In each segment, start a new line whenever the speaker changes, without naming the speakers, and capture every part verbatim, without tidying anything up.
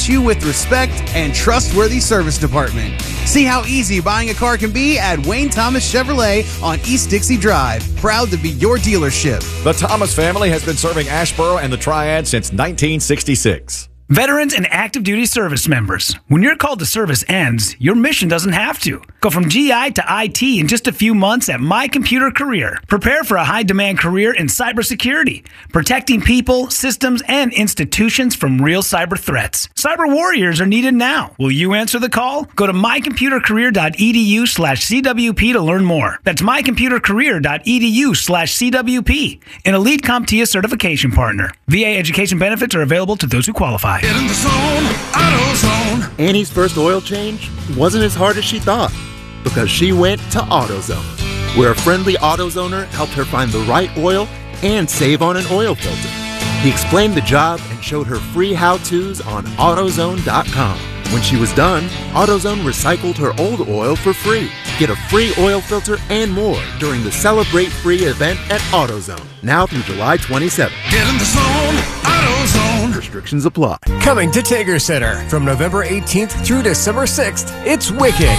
treats you with respect and trustworthy service department. See how easy buying a car can be at Wayne Thomas Chevrolet on East Dixie Drive. Proud to be your dealership.
The Thomas family has been serving Asheboro and the Triad since nineteen sixty-six.
Veterans and active duty service members, when your call to service ends, your mission doesn't have to. Go from G I to I T in just a few months at My Computer Career. Prepare for a high-demand career in cybersecurity, protecting people, systems, and institutions from real cyber threats. Cyber warriors are needed now. Will you answer the call? Go to mycomputercareer.edu slash CWP to learn more. That's mycomputercareer.edu slash CWP, an elite CompTIA certification partner. V A education benefits are available to those who qualify.
Get in the zone, AutoZone.
Annie's first oil change wasn't as hard as she thought because she went to AutoZone, where a friendly AutoZoner helped her find the right oil and save on an oil filter. He explained the job and showed her free how-tos on AutoZone dot com. When she was done, AutoZone recycled her old oil for free. Get a free oil filter and more during the Celebrate Free event at AutoZone, now through July twenty-seventh.
Get in the zone, AutoZone.
Restrictions apply.
Coming to Tanger Center from November eighteenth through December sixth, it's Wicked.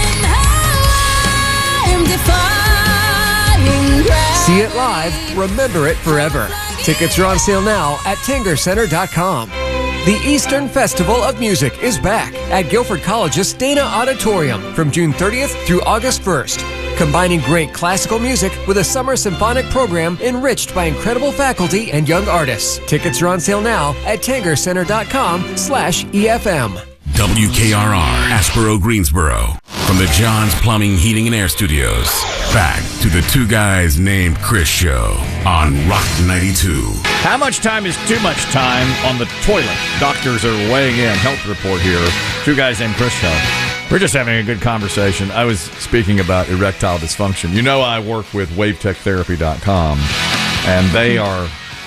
See it live, remember it forever. Tickets are on sale now at tanger center dot com. The Eastern Festival of Music is back at Guilford College's Dana Auditorium from June thirtieth through August first, combining great classical music with a summer symphonic program enriched by incredible faculty and young artists. Tickets are on sale now at tanger center dot com slash E F M.
W K R R, Asheboro, Greensboro. From the John's Plumbing, Heating, and Air Studios, back to the Two Guys Named Chris show on Rock ninety-two.
How much time is too much time on the toilet? Doctors are weighing in. Health report here. Two Guys Named Chris show. We're just having a good conversation. I was speaking about erectile dysfunction. You know I work with wave tech therapy dot com, and they are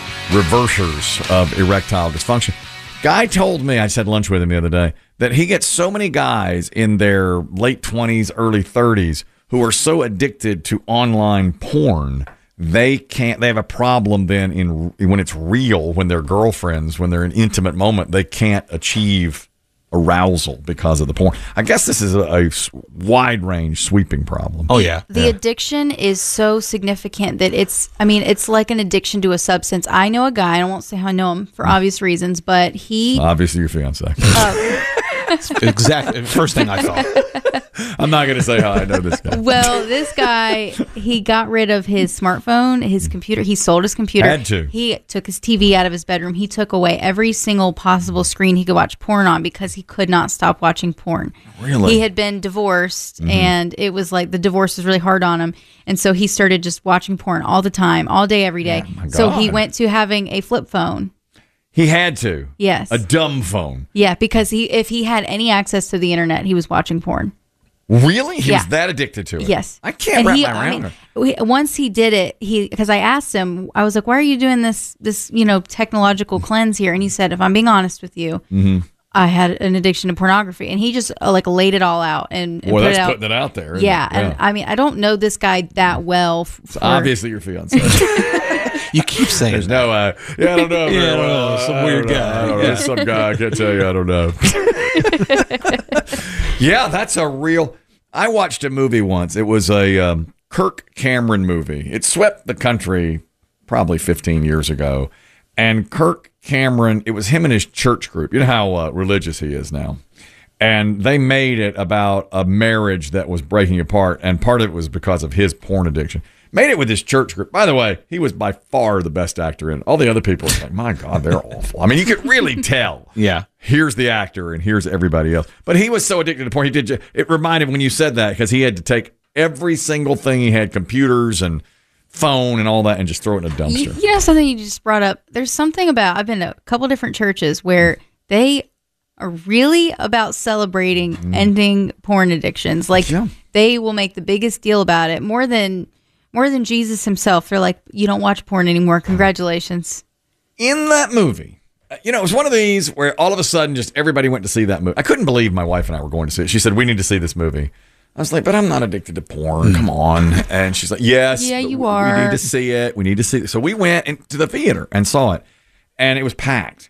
reversers of erectile dysfunction. Guy told me, I just had lunch with him the other day, that he gets so many guys in their late twenties, early thirties who are so addicted to online porn, they can't, they have a problem then in when it's real, when they're girlfriends, when they're in an intimate moment, they can't achieve arousal because of the porn. I guess this is a, a wide range sweeping problem.
Oh yeah.
The
yeah.
addiction is so significant that it's, I mean, it's like an addiction to a substance. I know a guy, I won't say how I know him for obvious reasons, but he...
Obviously your fiance.
Uh,
Exactly. First thing I thought.
I'm not going to say how I know this guy.
Well, this guy, he got rid of his smartphone, his computer. He sold his computer.
Had to.
He took his T V out of his bedroom. He took away every single possible screen he could watch porn on because he could not stop watching porn.
Really?
He had been divorced,
Mm-hmm.
and it was like the divorce was really hard on him. And so he started just watching porn all the time, all day, every day.
Oh, my
so he
God.
went to having a flip phone.
He had to.
Yes.
A dumb phone.
Yeah, because he if he had any access to the internet, he was watching porn.
Really? He
Yeah.
was that addicted to it?
Yes.
I can't
And
wrap
he,
my
I
around
mean,
it.
we, once he did it, he because I asked him, I was like, "Why are you doing this? This you know technological cleanse here?" And he said, "If I'm being honest with you,
Mm-hmm.
I had an addiction to pornography." And he just uh, like laid it all out and, and
Well,
put
that's
it out.
putting it out there. isn't
Yeah,
it?
and I mean, I don't know this guy that well. F-
It's
for,
obviously your fiance.
You keep saying
There's
that.
no, uh, yeah, I don't know.
Yeah,
very
I don't
well.
know, some
I don't
weird
know.
guy.
I don't know.
Yeah.
There's some guy. I can't tell you. I don't know. Yeah, that's a real. I watched a movie once. It was a um, Kirk Cameron movie. It swept the country probably fifteen years ago. And Kirk Cameron, it was him and his church group. You know how uh, religious he is now. And they made it about a marriage that was breaking apart. And part of it was because of his porn addiction. Made it with his church group. By the way, he was by far the best actor in it. All the other people were like, my God, they're awful. I mean, you could really tell.
Yeah.
Here's the actor and here's everybody else. But he was so addicted to porn. He did. It reminded when you said that because he had to take every single thing he had, computers and phone and all that, and just throw it in a dumpster.
You, you know something you just brought up? There's something about, I've been to a couple different churches where they are really about celebrating mm. ending porn addictions. Like
Yeah.
they will make the biggest deal about it, more than more than Jesus himself. They're like, you don't watch porn anymore. Congratulations.
In that movie, you know, it was one of these where all of a sudden just everybody went to see that movie. I couldn't believe my wife and I were going to see it. She said, we need to see this movie. I was like, but I'm not addicted to porn. Come on. And she's like, yes.
Yeah, you
we
are.
need to see it. We need to see it. So we went into the theater and saw it. And it was packed.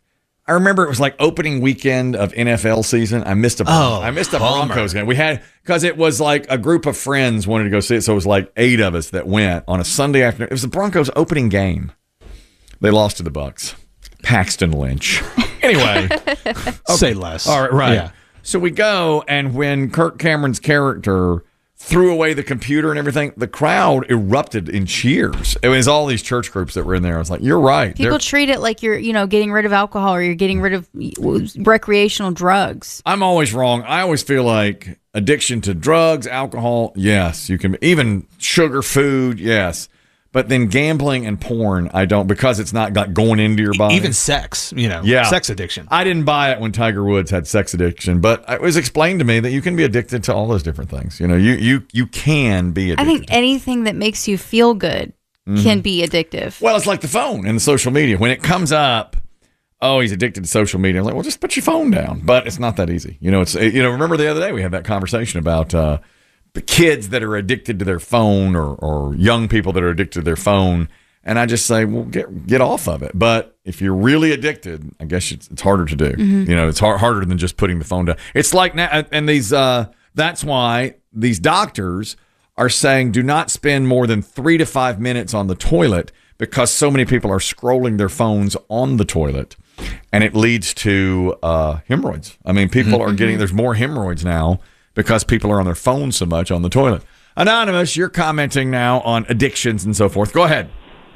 I remember it was like opening weekend of N F L season. I missed a
Oh,
I missed a
bummer.
Broncos game. We had because it was like a group of friends wanted to go see it, so it was like eight of us that went on a Sunday afternoon. It was the Broncos opening game. They lost to the Bucks. Paxton Lynch. Anyway,
Say less.
all right, right.
Yeah.
So we go, and when Kirk Cameron's character threw away the computer and everything, the crowd erupted in cheers. It was all these church groups that were in there. I was like, "You're right."
People
They're-
treat it like you're, you know, getting rid of alcohol or you're getting rid of recreational drugs.
I'm always wrong. I always feel like addiction to drugs, alcohol, yes, you can, even sugar, food, yes. But then gambling and porn, I don't, because it's not got going into your body.
Even sex, you know,
Yeah.
sex addiction.
I didn't buy it when Tiger Woods had sex addiction, but it was explained to me that you can be addicted to all those different things. You know, you you you can be addicted.
I think anything that makes you feel good
Mhm.
can be addictive.
Well, it's like the phone and the social media. When it comes up, oh, he's addicted to social media. I'm like, well, just put your phone down. But it's not that easy. You know, it's you know. Remember the other day we had that conversation about uh, the kids that are addicted to their phone, or or young people that are addicted to their phone. And I just say, well, get get off of it. But if you're really addicted, I guess it's, it's harder to do.
Mhm.
You know, it's hard, harder than just putting the phone down. It's like now, and these. Uh, that's why these doctors are saying do not spend more than three to five minutes on the toilet, because so many people are scrolling their phones on the toilet, and it leads to uh, hemorrhoids. I mean, people
Mm-hmm.
are getting, there's more hemorrhoids now because people are on their phones so much on the toilet. Anonymous, you're commenting now on addictions and so forth. Go ahead.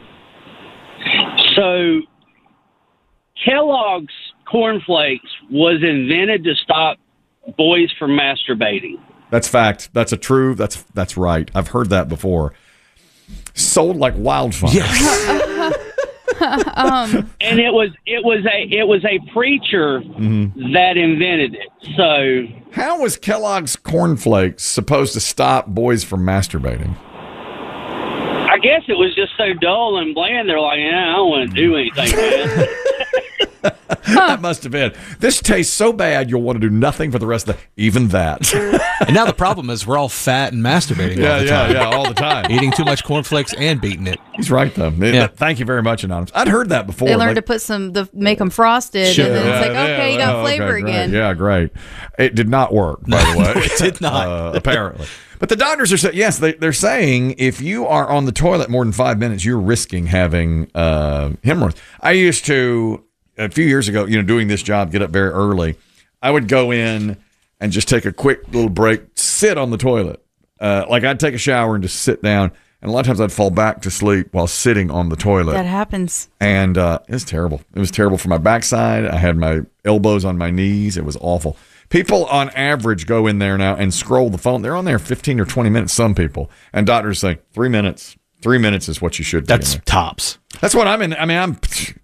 So, Kellogg's cornflakes was invented to stop boys from masturbating.
That's fact. That's a true. That's that's right. I've heard that before. Sold like wildfire.
um,
and it was it was a it was a preacher
Mhm.
that invented it. So,
how was Kellogg's cornflakes supposed to stop boys from masturbating?
I guess it was just so dull and bland. They're like, yeah, I don't want to do anything, man.
That must have been. This tastes so bad, you'll want to do nothing for the rest of the. Even that.
And now the problem is we're all fat and masturbating
Yeah,
all the
yeah,
time.
yeah, all the time.
Eating too much cornflakes and beating it.
He's right, though.
Yeah.
Thank you very much, Anonymous. I'd heard that before.
they learned
like-
to put some, the make them frosted, and then it's like,
Yeah,
okay, you
yeah,
got
oh,
flavor
okay, great.
again.
Yeah, great. It did not work, by the way.
It did not.
Uh, apparently. But the doctors are saying, yes, they, they're saying if you are on the toilet more than five minutes, you're risking having uh, hemorrhoids. I used to, a few years ago, you know, doing this job, get up very early. I would go in and just take a quick little break, sit on the toilet. Uh, like I'd take a shower and just sit down. And a lot of times I'd fall back to sleep while sitting on the toilet.
That happens.
And uh, it was terrible. It was terrible for my backside. I had my elbows on my knees. It was awful. People on average go in there now and scroll the phone. They're on there fifteen or twenty minutes, some people. And doctors say three minutes. Three minutes is what you should be.
That's tops.
That's what I'm in. I mean, I'm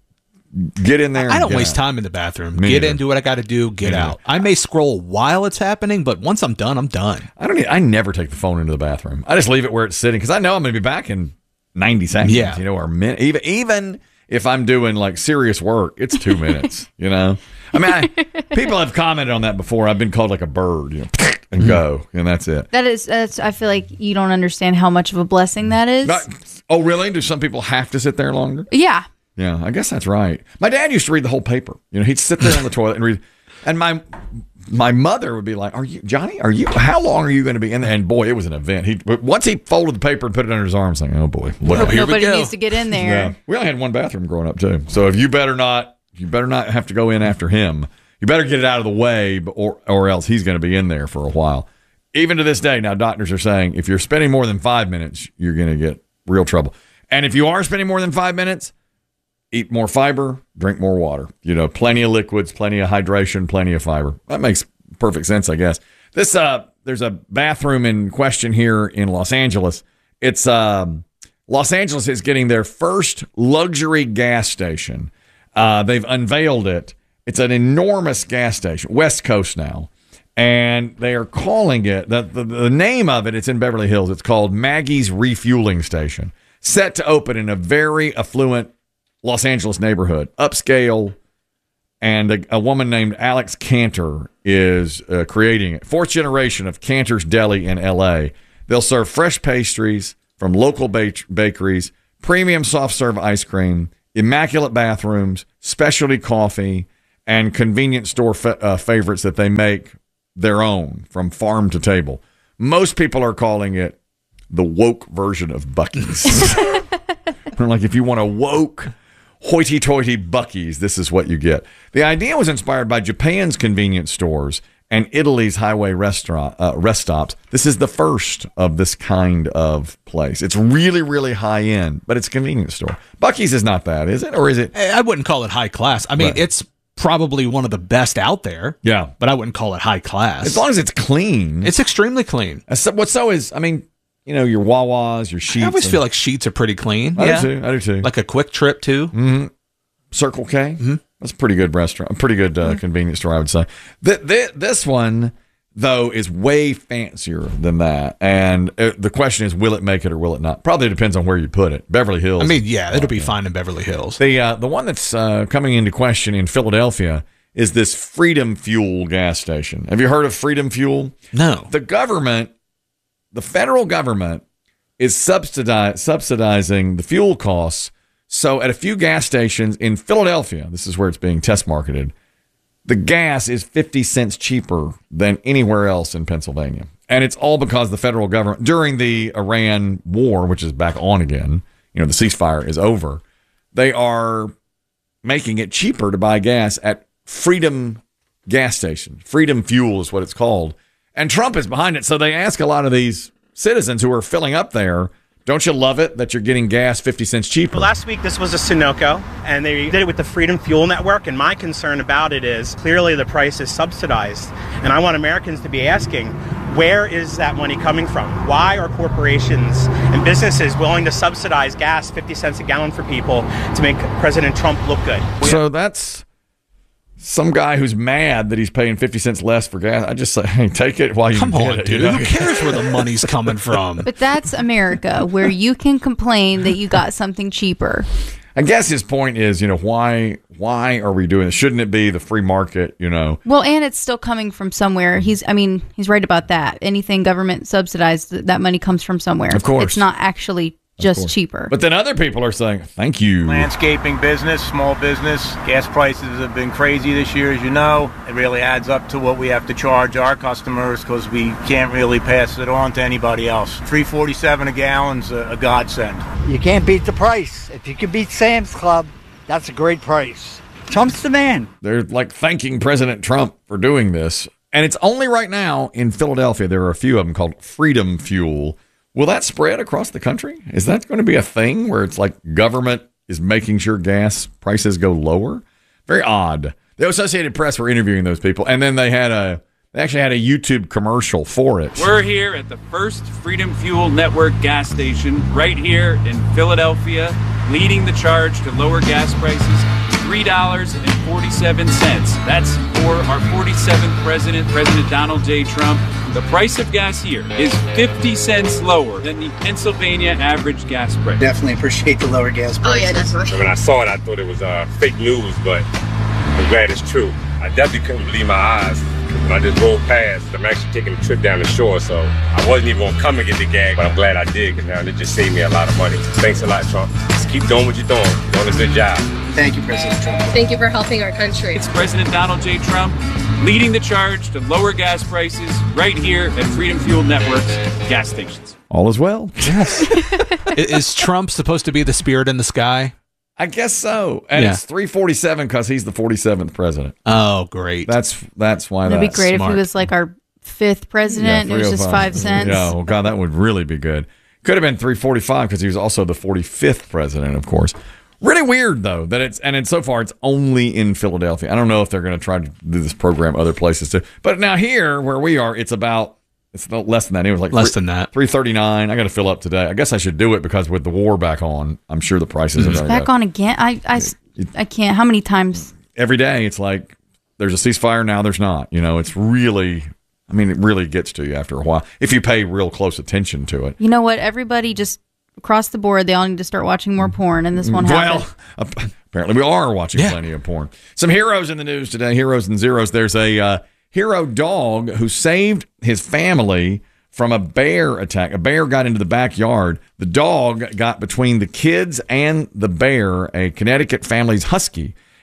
get in there.
I
and
don't
get
waste
out.
time in the bathroom.
Me
get
neither.
in, do what I got to do, get
Me
out.
neither.
I may scroll while it's happening, but once I'm done, I'm done.
I don't. Need, I never take the phone into the bathroom. I just leave it where it's sitting because I know I'm going to be back in ninety seconds.
Yeah.
You know, or a minute. Even even if I'm doing like serious work, it's two minutes. You know. I mean, I, people have commented on that before. I've been called like a bird, you know, and go, and that's it.
That is, that's, I feel like you don't understand how much of a blessing that is.
Not- oh, really? Do some people have to sit there longer?
Yeah.
Yeah, I guess that's right. My dad used to read the whole paper. You know, he'd sit there on the toilet and read. And my my mother would be like, "Are you Johnny? Are you? How long are you going to be in there?" And boy, it was an event. He once he folded the paper and put it under his arm, saying, "Oh boy, look at
Nobody needs to get in there.
Yeah, we only had one bathroom growing up too. So if you better not, you better not have to go in after him. You better get it out of the way, but- or or else he's going to be in there for a while. Even to this day, now doctors are saying if you're spending more than five minutes, you're going to get real trouble. And if you are spending more than five minutes, eat more fiber, drink more water. You know, plenty of liquids, plenty of hydration, plenty of fiber. That makes perfect sense, I guess. This uh, there's a bathroom in question here in Los Angeles. It's um, Los Angeles is getting their first luxury gas station. Uh, they've unveiled it. It's an enormous gas station, West Coast now, and they are calling it the, the the name of it. It's in Beverly Hills. It's called Maggie's Refueling Station. Set to open in a very affluent Los Angeles neighborhood, upscale, and a, a woman named Alex Cantor is uh, creating it. Fourth generation of Cantor's Deli in L A. They'll serve fresh pastries from local ba- bakeries, premium soft serve ice cream, immaculate bathrooms, specialty coffee, and convenience store fa- uh, favorites that they make their own from farm to table. Most people are calling it the woke version of Buc-ee's. Like, if you want a woke, hoity-toity Buc-ee's, this is what you get. The idea was inspired by Japan's convenience stores and Italy's highway restaurant uh, rest stops. This is the first of this kind of place. It's really, really high-end, but it's a convenience store. Buc-ee's is not that, is it? Or is it?
I wouldn't call it high class. I mean,
Right.
it's probably one of the best out there.
Yeah.
But I wouldn't call it high class.
As long as it's clean.
It's extremely clean.
So, what so is, I mean, you know, your Wawas, your Sheets.
I always
and-
feel like Sheets are pretty clean.
I
yeah.
do too. I do too.
Like a Quick Trip, too.
Mm-hmm. Circle K. Mm-hmm. That's a pretty good restaurant. A pretty good uh, mm-hmm. convenience store, I would say. Th- th- this one, though, is way fancier than that. And uh, the question is, will it make it or will it not? Probably depends on where you put it. Beverly Hills.
I mean, yeah, it'll be fine in Beverly Hills.
The, uh, the one that's uh, coming into question in Philadelphia is this Freedom Fuel gas station. Have you heard of Freedom Fuel?
No.
The government, the federal government, is subsidize, subsidizing the fuel costs. So at a few gas stations in Philadelphia, this is where it's being test marketed, the gas is fifty cents cheaper than anywhere else in Pennsylvania. And it's all because the federal government, during the Iran war, which is back on again, you know, the ceasefire is over, they are making it cheaper to buy gas at Freedom gas station. Freedom Fuel is what it's called. And Trump is behind it. So they ask a lot of these citizens who are filling up there, don't you love it that you're getting gas fifty cents cheaper?
Well, last week this was a Sunoco, and they did it with the Freedom Fuel Network, and my concern about it is clearly the price is subsidized, and I want Americans to be asking, where is that money coming from? Why are corporations and businesses willing to subsidize gas fifty cents a gallon for people to make President Trump look good?
So that's some guy who's mad that he's paying fifty cents less for gas. I just say, hey, take it while you
Come
can
on,
get it.
dude.
You know?
Who cares where the money's coming from?
But that's America, where you can complain that you got something cheaper.
I guess his point is, you know, why why are we doing this? Shouldn't it be the free market, you know?
Well, and it's still coming from somewhere. He's, I mean, he's right about that. Anything government subsidized, that money comes from somewhere.
Of course.
It's not actually just cheaper.
But then other people are saying, thank you.
Landscaping business, small business, gas prices have been crazy this year, as you know. It really adds up to what we have to charge our customers because we can't really pass it on to anybody else. three forty-seven a gallon's a, a godsend.
You can't beat the price. If you can beat Sam's Club, that's a great price. Trump's the man.
They're like thanking President Trump for doing this. And it's only right now in Philadelphia. There are a few of them called Freedom Fuel. Will that spread across the country? Is that going to be a thing where it's like government is making sure gas prices go lower? Very odd. The Associated Press were interviewing those people, and then they had a they actually had a YouTube commercial for it.
We're here at the first Freedom Fuel Network gas station right here in Philadelphia, leading the charge to lower gas prices, three dollars and forty-seven cents. That's for our forty-seventh president, President Donald J. Trump. The price of gas here is fifty cents lower than the Pennsylvania average gas price.
Definitely appreciate the lower gas prices.
Oh, yeah, definitely. When I saw it, I thought it was uh, fake news, but I'm glad it's true. I definitely couldn't believe my eyes. When I just rolled past, I'm actually taking a trip down the shore, so I wasn't even going to come and get the gag, but I'm glad I did, because now it just saved me a lot of money. Thanks a lot, Trump. Just keep doing what you're doing. You're doing a good job.
Thank you, President Trump.
Thank you for helping our country.
It's President Donald J. Trump leading the charge to lower gas prices right here at Freedom Fuel Network's gas stations.
All is well.
Yes. Is Trump supposed to be the spirit in the sky?
I guess so. And
Yeah.
it's three forty-seven because he's the forty-seventh president.
Oh, great.
That's that's why
It'd be
that's
great
smart.
if he was like our fifth president.
Yeah,
it was just five cents.
Yeah, well, God, that would really be good. Could have been three forty-five because he was also the forty-fifth president, of course. Really weird, though, that it's, and it's, so far it's only in Philadelphia. I don't know if they're going to try to do this program other places too. But now here, where we are, it's about, it's no less than that. It was like
Less than that.
three thirty-nine. I got to fill up today. I guess I should do it because with the war back on, I'm sure the prices are
It's
going to
back
go.
on again. I, I, I can't. How many times?
Every day, it's like there's a ceasefire, now there's not. You know, it's really, I mean, it really gets to you after a while if you pay real close attention to it.
You know what? Everybody just across the board, they all need to start watching more porn, and this won't happen.
Well, apparently we are watching
Yeah.
plenty of porn. Some heroes in the news today, heroes and zeros. There's a uh, hero dog who saved his family from a bear attack. A bear got into the backyard. The dog got between the kids and the bear, a Connecticut family's husky.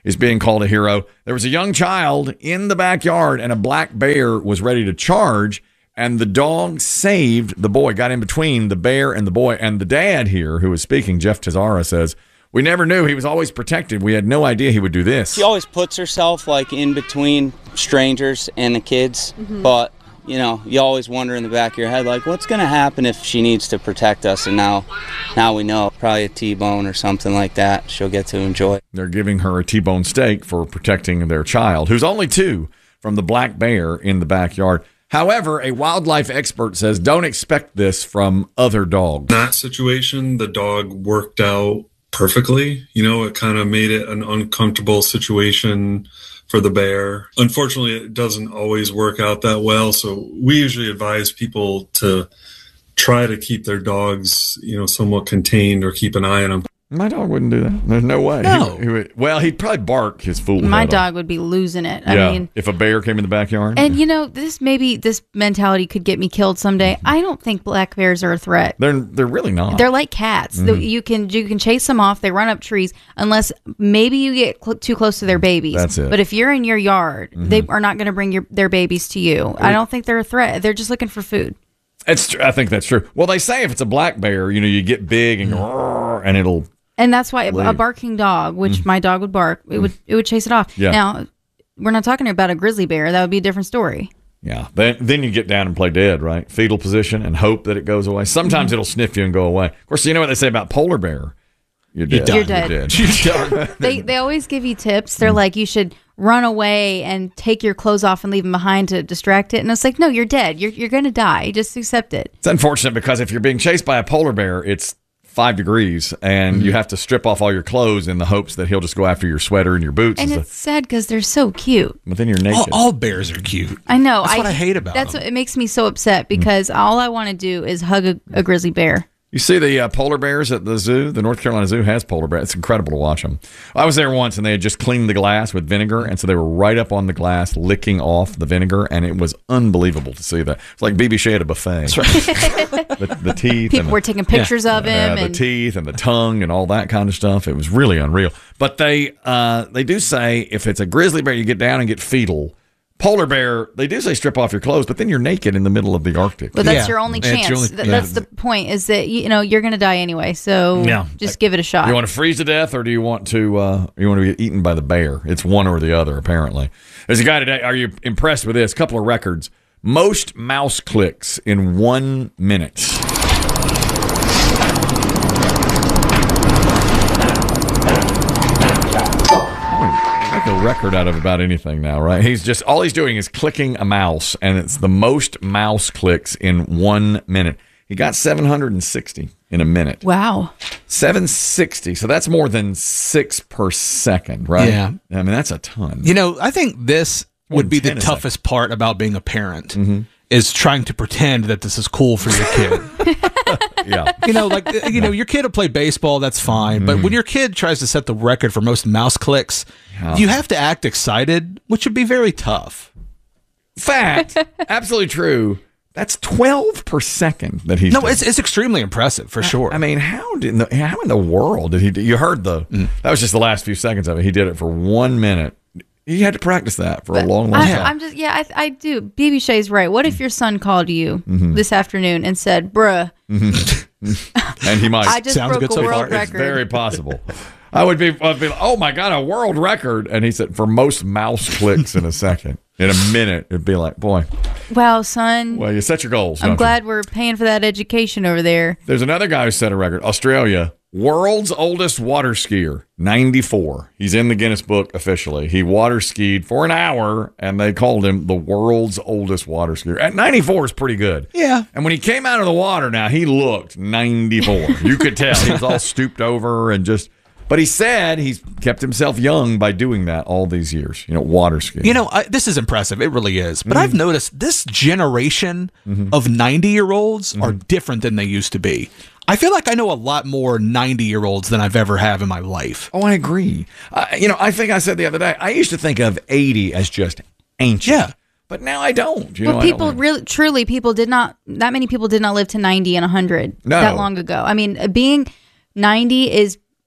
is being called a hero. There was a young child in the backyard, and a black bear was ready to charge, and the dog saved the boy, got in between the bear and the boy. And the dad here, who was speaking, Jeff Tazara, says, "We never knew. He was always protected. We had no idea he would do this."
She always puts herself like in between strangers and the kids,
Mm-hmm.
but you know, you always wonder in the back of your head, like, what's going to happen if she needs to protect us? And now, now we know, probably a T-bone or something like that. She'll get to enjoy.
They're giving her a T-bone steak for protecting their child, who's only two, from the black bear in the backyard. However, a wildlife expert says don't expect this from other dogs.
In that situation, the dog worked out perfectly. You know, it kind of made it an uncomfortable situation for the bear. Unfortunately, it doesn't always work out that well. So we usually advise people to try to keep their dogs, you know, somewhat contained or keep an eye on them.
My dog wouldn't do that. There's no way.
No.
He, he would, well, he'd probably bark his fool.
My
head
dog would be losing it.
off. Yeah,
I mean,
if a bear came in the backyard.
and you know, this maybe this mentality could get me killed someday. I don't think black bears are a threat.
They're they're really not.
They're like cats.
Mhm.
The- You can you can chase them off. They run up trees unless maybe you get cl- too close to their babies.
That's it.
But if you're in your yard,
Mhm.
they are not going to bring your their babies to you. I don't think they're a threat. They're just looking for food.
It's tr- I think that's true. Well, they say if it's a black bear, you know, you get big and roar, and it'll.
And that's why a
Leave.
barking dog, which my dog would bark, it would it would chase it off.
Yeah.
Now, we're not talking about a grizzly bear. That would be a different story.
Yeah. Then then you get down and play dead, right? Fetal position and hope that it goes away. Sometimes it'll sniff you and go away. Of course, you know what they say about polar bear. You're dead.
You're dead.
You're dead.
They they always give you tips.
Mm.
They're like, you should run away and take your clothes off and leave them behind to distract it. And it's like, no, you're dead. You're you're gonna die. Just accept it.
It's unfortunate because if you're being chased by a polar bear, it's five degrees and you have to strip off all your clothes in the hopes that he'll just go after your sweater and your boots.
And
and
it's sad because they're so cute.
But then you're naked.
All, all bears are cute.
I know.
That's what I hate about
That's
them.
what it makes me so upset because all I want to do is hug a, a grizzly bear.
You see the uh, polar bears at the zoo? The North Carolina Zoo has polar bears. It's incredible to watch them. I was there once, and they had just cleaned the glass with vinegar, and so they were right up on the glass licking off the vinegar, and it was unbelievable to see that. It's like B B. Shea at a buffet. That's right. the, the teeth.
People
and the,
were taking pictures of
yeah,
him.
the
and
teeth and the tongue and all that kind of stuff. It was really unreal. But they uh, they do say if it's a grizzly bear, you get down and get fetal. Polar bear, they do say strip off your clothes, but then you're naked in the middle of the Arctic.
But that's your only chance.
Your only-
Th-
yeah.
That's the point. Is that you know you're going to die anyway, so
Yeah.
just give it a shot.
You want to freeze to death, or do you want to uh, you want to get eaten by the bear? It's one or the other, apparently. There's a guy today. Are you impressed with this? A couple of records. Most mouse clicks in one minute. Make a record out of about anything now, right? He's just all he's doing is clicking a mouse, and it's the most mouse clicks in one minute. He got seven hundred sixty in a minute.
Wow.
seven sixty. So that's more than six per second, right?
Yeah.
I mean, that's a ton.
You know, I think this
More
would
than
be the
ten a
toughest part about being a parent
Mm-hmm.
is trying to pretend that this is cool for your kid.
Yeah.
You know, like, you know, your kid will play baseball, that's fine. But when your kid tries to set the record for most mouse clicks,
Yeah.
you have to act excited, which would be very tough.
Fact. Absolutely true. That's twelve per second that he's
No,
doing.
it's, it's extremely impressive, for sure.
I mean, how did the, how in the world did he do? You heard the, that was just the last few seconds of it. He did it for one minute. He had to practice that for a long, long
I,
time.
I'm just yeah, I, I do. B B. Shay's right. What if your son called you
Mhm.
this afternoon and said, "Bruh,
Mhm. And he might.
I just Sounds broke good a so world far.
It's
record."
very possible. I would be, I'd be like, oh my God, a world record. And he said, for most mouse clicks in a second, in a minute, it'd be like, boy,
wow, son,
well, you set your goals.
I'm
don't you?
glad we're paying for that education over there."
There's another guy who set a record. Australia, world's oldest water skier, ninety-four. He's in the Guinness Book officially. He water skied for an hour, and they called him the world's oldest water skier. At ninety-four is pretty good.
Yeah.
And when he came out of the water now, he looked ninety-four. You could tell. He was all stooped over and just... But he said he's kept himself young by doing that all these years, you know, water skiing.
You know, I, this is impressive. It really is. But
Mhm.
I've noticed this generation
Mhm.
of ninety-year-olds are different than they used to be. I feel like I know a lot more ninety-year-olds than I've ever have in my life.
Oh, I agree. Uh, you know, I think I said the other day, I used to think of eighty as just ancient.
Yeah.
But now I don't. You
well,
know, I
people
don't
really, truly, people did not. That many people did not live to ninety and one hundred
No.
that long ago. I mean, being ninety is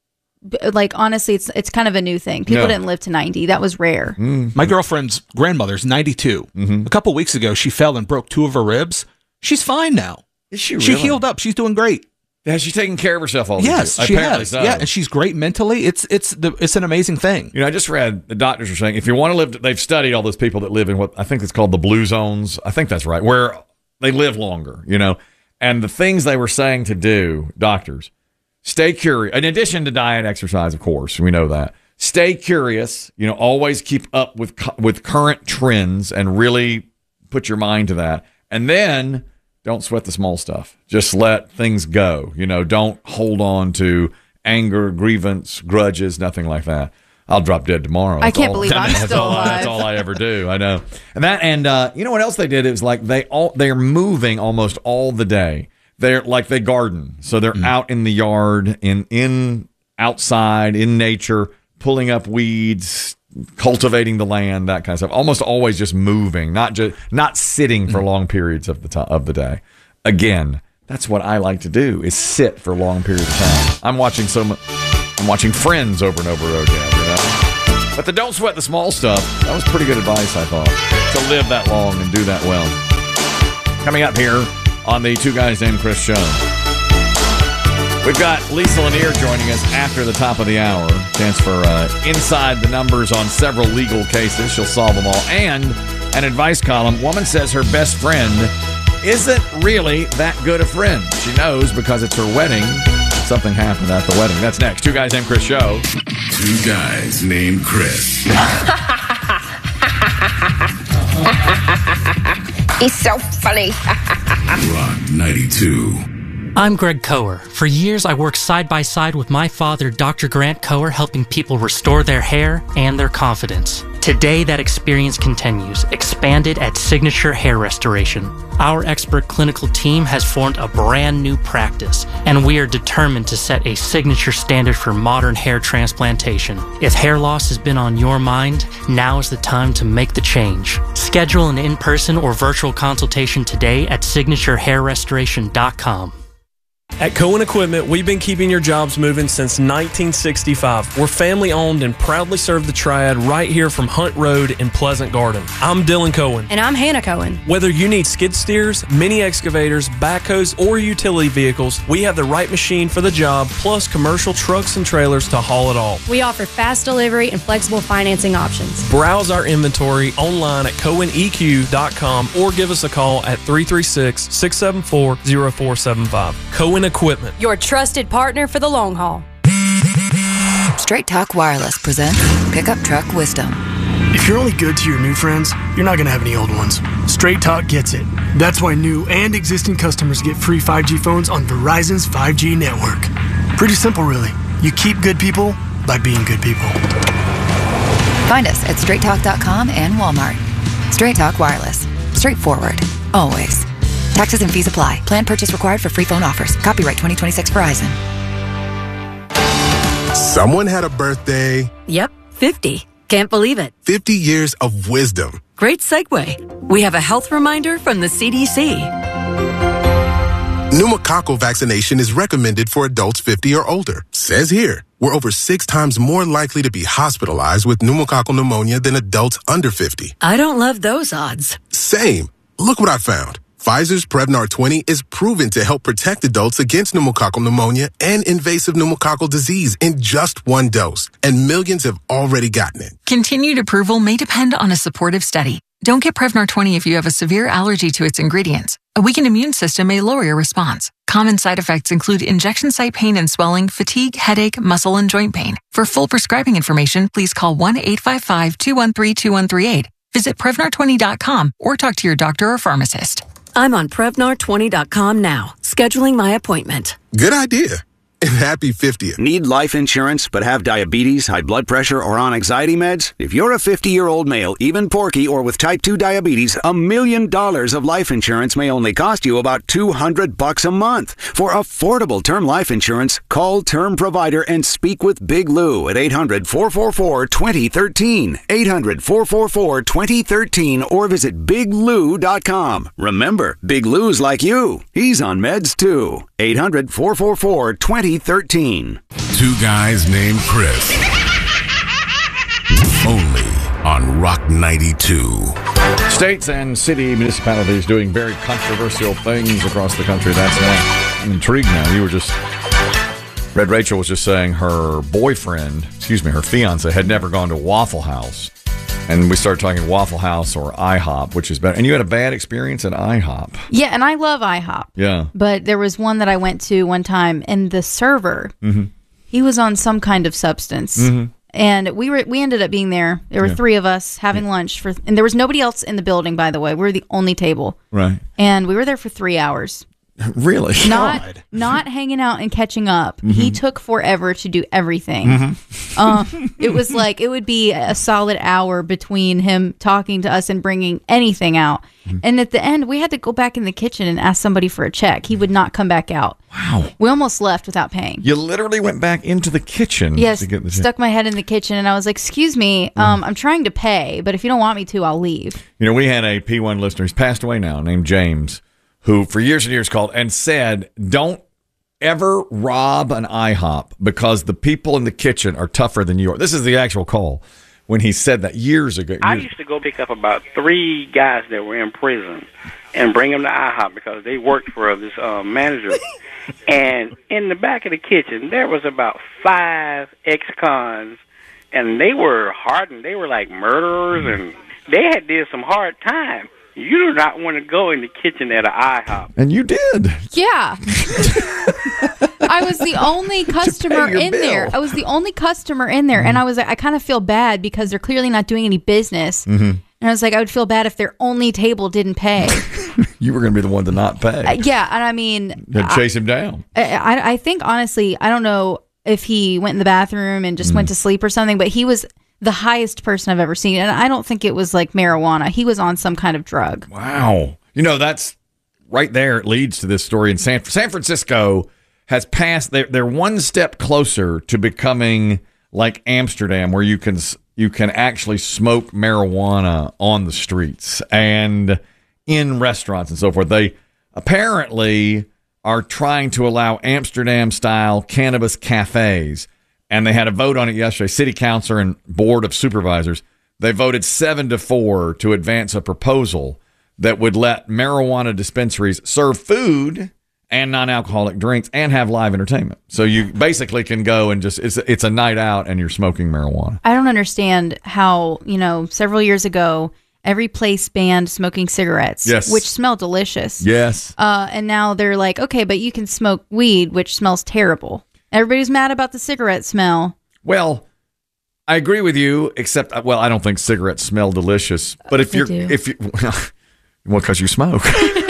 b- like honestly, it's it's kind of a new thing. People
Yeah.
didn't live to ninety. That was rare.
My girlfriend's grandmother's ninety-two. A couple weeks ago, she fell and broke two of her ribs. She's fine now.
Is she
She
really?
healed up. She's doing great.
Has she taken care of herself all these
Yes,
years?
she
Apparently
has.
so.
Yeah, and she's great mentally. It's it's the it's an amazing thing.
You know, I just read the doctors are saying if you want to live, they've studied all those people that live in what I think it's called the blue zones. I think that's right, where they live longer, you know. And the things they were saying to do, doctors, stay curious. In addition to diet, exercise, of course, we know that. Stay curious, you know, always keep up with cu- with current trends and really put your mind to that. And then don't sweat the small stuff. Just let things go. You know, don't hold on to anger, grievance, grudges, nothing like that. I'll drop dead tomorrow.
I
That's
can't
all-
believe I'm
that's
still
all I-
alive.
That's all I ever do. I know. And that, and uh, you know what else they did? It was like they all they're moving almost all the day. They're like they garden, so they're out in the yard, in in outside in nature, pulling up weeds, cultivating the land, that kind of stuff. Almost always just moving, not just not sitting for long periods of the time of the day. Again, that's what I like to do: is sit for long periods of time. I'm watching so much. I'm watching Friends over and over again, you know. But the don't sweat the small stuff. That was pretty good advice, I thought, to live that long and do that well. Coming up here on the Two Guys Named Chris show, we've got Lisa Lanier joining us after the top of the hour. Chance for uh, inside the numbers on several legal cases. She'll solve them all. And an advice column. Woman says her best friend isn't really that good a friend. She knows because it's her wedding. Something happened at the wedding. That's next. Two Guys Named Chris show.
Two Guys Named Chris.
He's so funny.
Rock ninety-two.
I'm Greg Coher. For years, I worked side by side with my father, Doctor Grant Coher, helping people restore their hair and their confidence. Today, that experience continues, expanded at Signature Hair Restoration. Our expert clinical team has formed a brand new practice, and we are determined to set a signature standard for modern hair transplantation. If hair loss has been on your mind, now is the time to make the change. Schedule an in-person or virtual consultation today at signature hair restoration dot com.
At Cohen Equipment, we've been keeping your jobs moving since nineteen sixty-five. We're family owned and proudly serve the Triad right here from Hunt Road in Pleasant Garden. I'm Dylan Cohen.
And I'm Hannah Cohen.
Whether you need skid steers, mini excavators, backhoes, or utility vehicles, we have the right machine for the job, plus commercial trucks and trailers to haul it all.
We offer fast delivery and flexible financing options.
Browse our inventory online at cohen e q dot com or give us a call at three three six, six seven four, zero four seven five. Cohen Equipment.
Your trusted partner for the long haul.
Straight Talk Wireless presents Pickup Truck Wisdom.
If you're only good to your new friends, you're not going to have any old ones. Straight Talk gets it. That's why new and existing customers get free five G phones on Verizon's five G network. Pretty simple, really. You keep good people by being good people.
Find us at straight talk dot com and Walmart. Straight Talk Wireless. Straightforward. Always. Taxes and fees apply. Plan purchase required for free phone offers. Copyright twenty twenty-six Verizon.
Someone had a birthday.
Yep, fifty. Can't believe it.
fifty years of wisdom.
Great segue. We have a health reminder from the C D C.
Pneumococcal vaccination is recommended for adults fifty or older. Says here, we're over six times more likely to be hospitalized with pneumococcal pneumonia than adults under fifty.
I don't love those odds.
Same. Look what I found. Pfizer's Prevnar twenty is proven to help protect adults against pneumococcal pneumonia and invasive pneumococcal disease in just one dose. And millions have already gotten it.
Continued approval may depend on a supportive study. Don't get Prevnar twenty if you have a severe allergy to its ingredients. A weakened immune system may lower your response. Common side effects include injection site pain and swelling, fatigue, headache, muscle, and joint pain. For full prescribing information, please call one eight five five, two one three, two one three eight. Visit Prevnar twenty dot com or talk to your doctor or pharmacist.
I'm on Prevnar twenty dot com now, scheduling my appointment.
Good idea. And happy fiftieth.
Need life insurance but have diabetes, high blood pressure, or on anxiety meds? If you're a fifty-year-old male, even porky, or with type two diabetes, a million dollars of life insurance may only cost you about two hundred bucks a month. For affordable term life insurance, call Term Provider and speak with Big Lou at eight hundred, four four four, two zero one three. eight hundred, four four four, two zero one three or visit big lou dot com. Remember, Big Lou's like you. He's on meds too. eight hundred, four four four, two zero twenty thirteen.
Two guys named Chris. Only on Rock ninety-two.
States and city municipalities doing very controversial things across the country. That's why I'm intrigued now. You were just... Red Rachel was just saying her boyfriend, excuse me, her fiance, had never gone to Waffle House. And we started talking Waffle House or IHOP, which is better. And you had a bad experience at IHOP.
Yeah, and I love IHOP.
Yeah.
But there was one that I went to one time, and the server,
mm-hmm.
he was on some kind of substance.
Mm-hmm.
And we were we ended up being there. There were
Yeah.
three of us having
Yeah.
lunch for, and there was nobody else in the building. By the way, we were the only table,
Right.
and we were there for three hours.
Really?
Not not hanging out and catching up.
Mhm.
He took forever to do everything.
Mhm.
Um, it was like it would be a solid hour between him talking to us and bringing anything out.
Mm-hmm.
And at the end, we had to go back in the kitchen and ask somebody for a check. He would not come back out.
Wow.
We almost left without paying.
You literally went back into the kitchen
Yes,
to get the check.
stuck my head in the kitchen, and I was like, "Excuse me, um, I'm trying to pay, but if you don't want me to, I'll leave."
You know, we had a P one listener, he's passed away now, named James, who for years and years called and said, don't ever rob an IHOP because the people in the kitchen are tougher than you are. This is the actual call when he said that years ago.
I
Years-
used to go pick up about three guys that were in prison and bring them to IHOP because they worked for this uh, manager. And in the back of the kitchen, there was about five ex-cons, and they were hardened. They were like murderers, and they had did some hard time. You do not want to go in the kitchen at an IHOP.
And you did.
Yeah. I was the only customer
your
in
bill.
there. I was the only customer in there. And I was like, I kind of feel bad because they're clearly not doing any business.
Mhm.
And I was like, I would feel bad if their only table didn't pay.
You were going to be the one to not pay.
Uh, yeah. And I mean,
Then chase him down.
I, I, I think, honestly, I don't know if he went in the bathroom and just
Mm.
went to sleep or something, but he was the highest person I've ever seen. And I don't think it was like marijuana. He was on some kind of drug.
Wow. You know, that's right there. It leads to this story in San San Francisco has passed. They're, they're one step closer to becoming like Amsterdam, where you can you can actually smoke marijuana on the streets and in restaurants and so forth. They apparently are trying to allow Amsterdam-style cannabis cafes, and they had a vote on it yesterday. City council and board of supervisors, they voted seven to four to advance a proposal that would let marijuana dispensaries serve food and non-alcoholic drinks and have live entertainment. So you basically can go and just, it's, it's a night out and you're smoking marijuana.
I don't understand how, you know, several years ago, every place banned smoking cigarettes,
Yes.
which smell delicious.
Yes.
Uh, and now they're like, okay, but you can smoke weed, which smells terrible. Everybody's mad about the cigarette smell.
Well, I agree with you, except, well, I don't think cigarettes smell delicious. But if
They
you're,
do.
if you, well, because you smoke.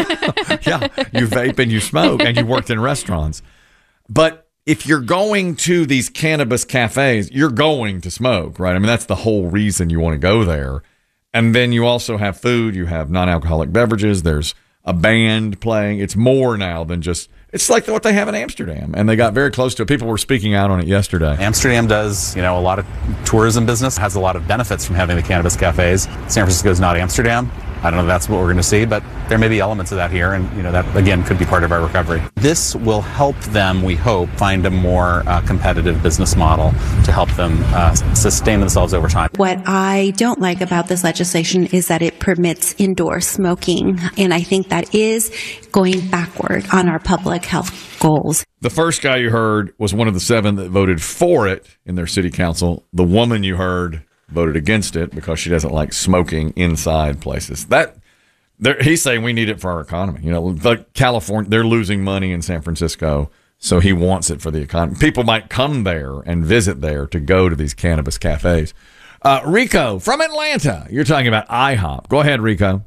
Yeah, you vape and you smoke and you worked in restaurants. But if you're going to these cannabis cafes, you're going to smoke, right? I mean, that's the whole reason you want to go there. And then you also have food, you have non-alcoholic beverages, there's a band playing. It's more now than just, it's like what they have in Amsterdam. And they got very close to it. People were speaking out on it yesterday.
Amsterdam does, you know, a lot of tourism business, has a lot of benefits from having the cannabis cafes. San Francisco is not Amsterdam. I don't know if that's what we're going to see, but there may be elements of that here, and you know that again could be part of our recovery. This will help them, we hope, find a more uh, competitive business model to help them uh, sustain themselves over time.
What I don't like about this legislation is that it permits indoor smoking, and I think that is going backward on our public health goals.
The first guy you heard was one of the seven that voted for it in their city council. The woman you heard voted against it because she doesn't like smoking inside places. That he's saying we need it for our economy. You know, like California, they're losing money in San Francisco, so he wants it for the economy. People might come there and visit there to go to these cannabis cafes. Uh, Rico from Atlanta, you're talking about IHOP. Go ahead, Rico.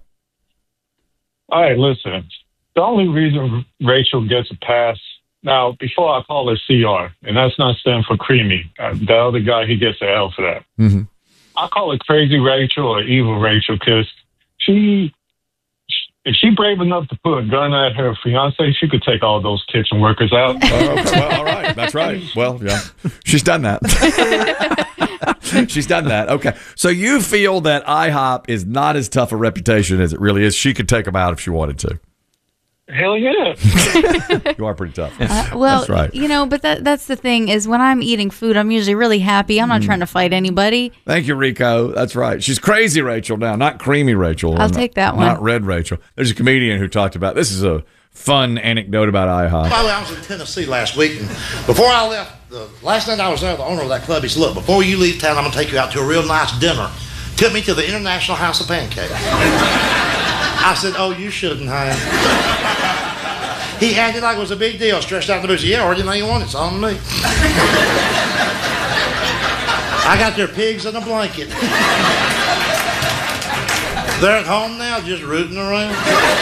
All right, listen. The only reason Rachel gets a pass now, before I call her C R, and that's not stand for creamy. Uh, the other guy, he gets an L for that.
Mm-hmm.
I call it crazy Rachel or evil Rachel because she, if she brave enough to put a gun at her fiance, she could take all those kitchen workers out.
Oh, okay. Well, all right, that's right. Well, yeah, she's done that. She's done that. Okay, so you feel that IHOP is not as tough a reputation as it really is. She could take them out if she wanted to.
Hell yeah.
You are pretty tough.
Uh, well,
That's right.
you know, but that that's the thing is when I'm eating food, I'm usually really happy. I'm not
Mm.
trying to fight anybody.
Thank you, Rico. That's right. She's crazy Rachel now, not creamy Rachel.
I'll
Not-
take that one.
Not red Rachel. There's a comedian who talked about this. Is a fun anecdote about IHOP.
By the way, I was in Tennessee last week, and before I left, the last night I was there, the owner of that club, he said, look, before you leave town, I'm going to take you out to a real nice dinner. Took me to the International House of Pancakes. I said, oh, you shouldn't have. He acted like it was a big deal, stretched out in the booth. Yeah, order anything you want, it's on me. I got their pigs in a blanket. They're at home now, just rooting around.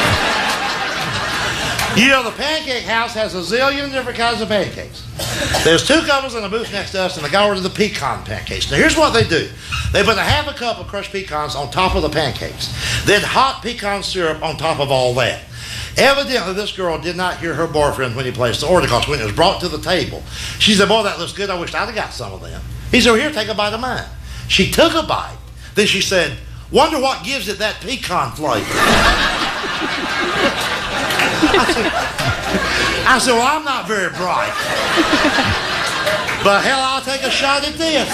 You know, the Pancake House has a zillion different kinds of pancakes. There's two couples in the booth next to us, and the guy ordered the pecan pancakes. Now, here's what they do. They put a half a cup of crushed pecans on top of the pancakes, then hot pecan syrup on top of all that. Evidently, this girl did not hear her boyfriend when he placed the order, because when it was brought to the table, she said, boy, that looks good. I wish I'd have got some of them. He said, well, here, take a bite of mine. She took a bite. Then she said, wonder what gives it that pecan flavor. I said, I said, well, I'm not very bright. But hell, I'll take a shot at this.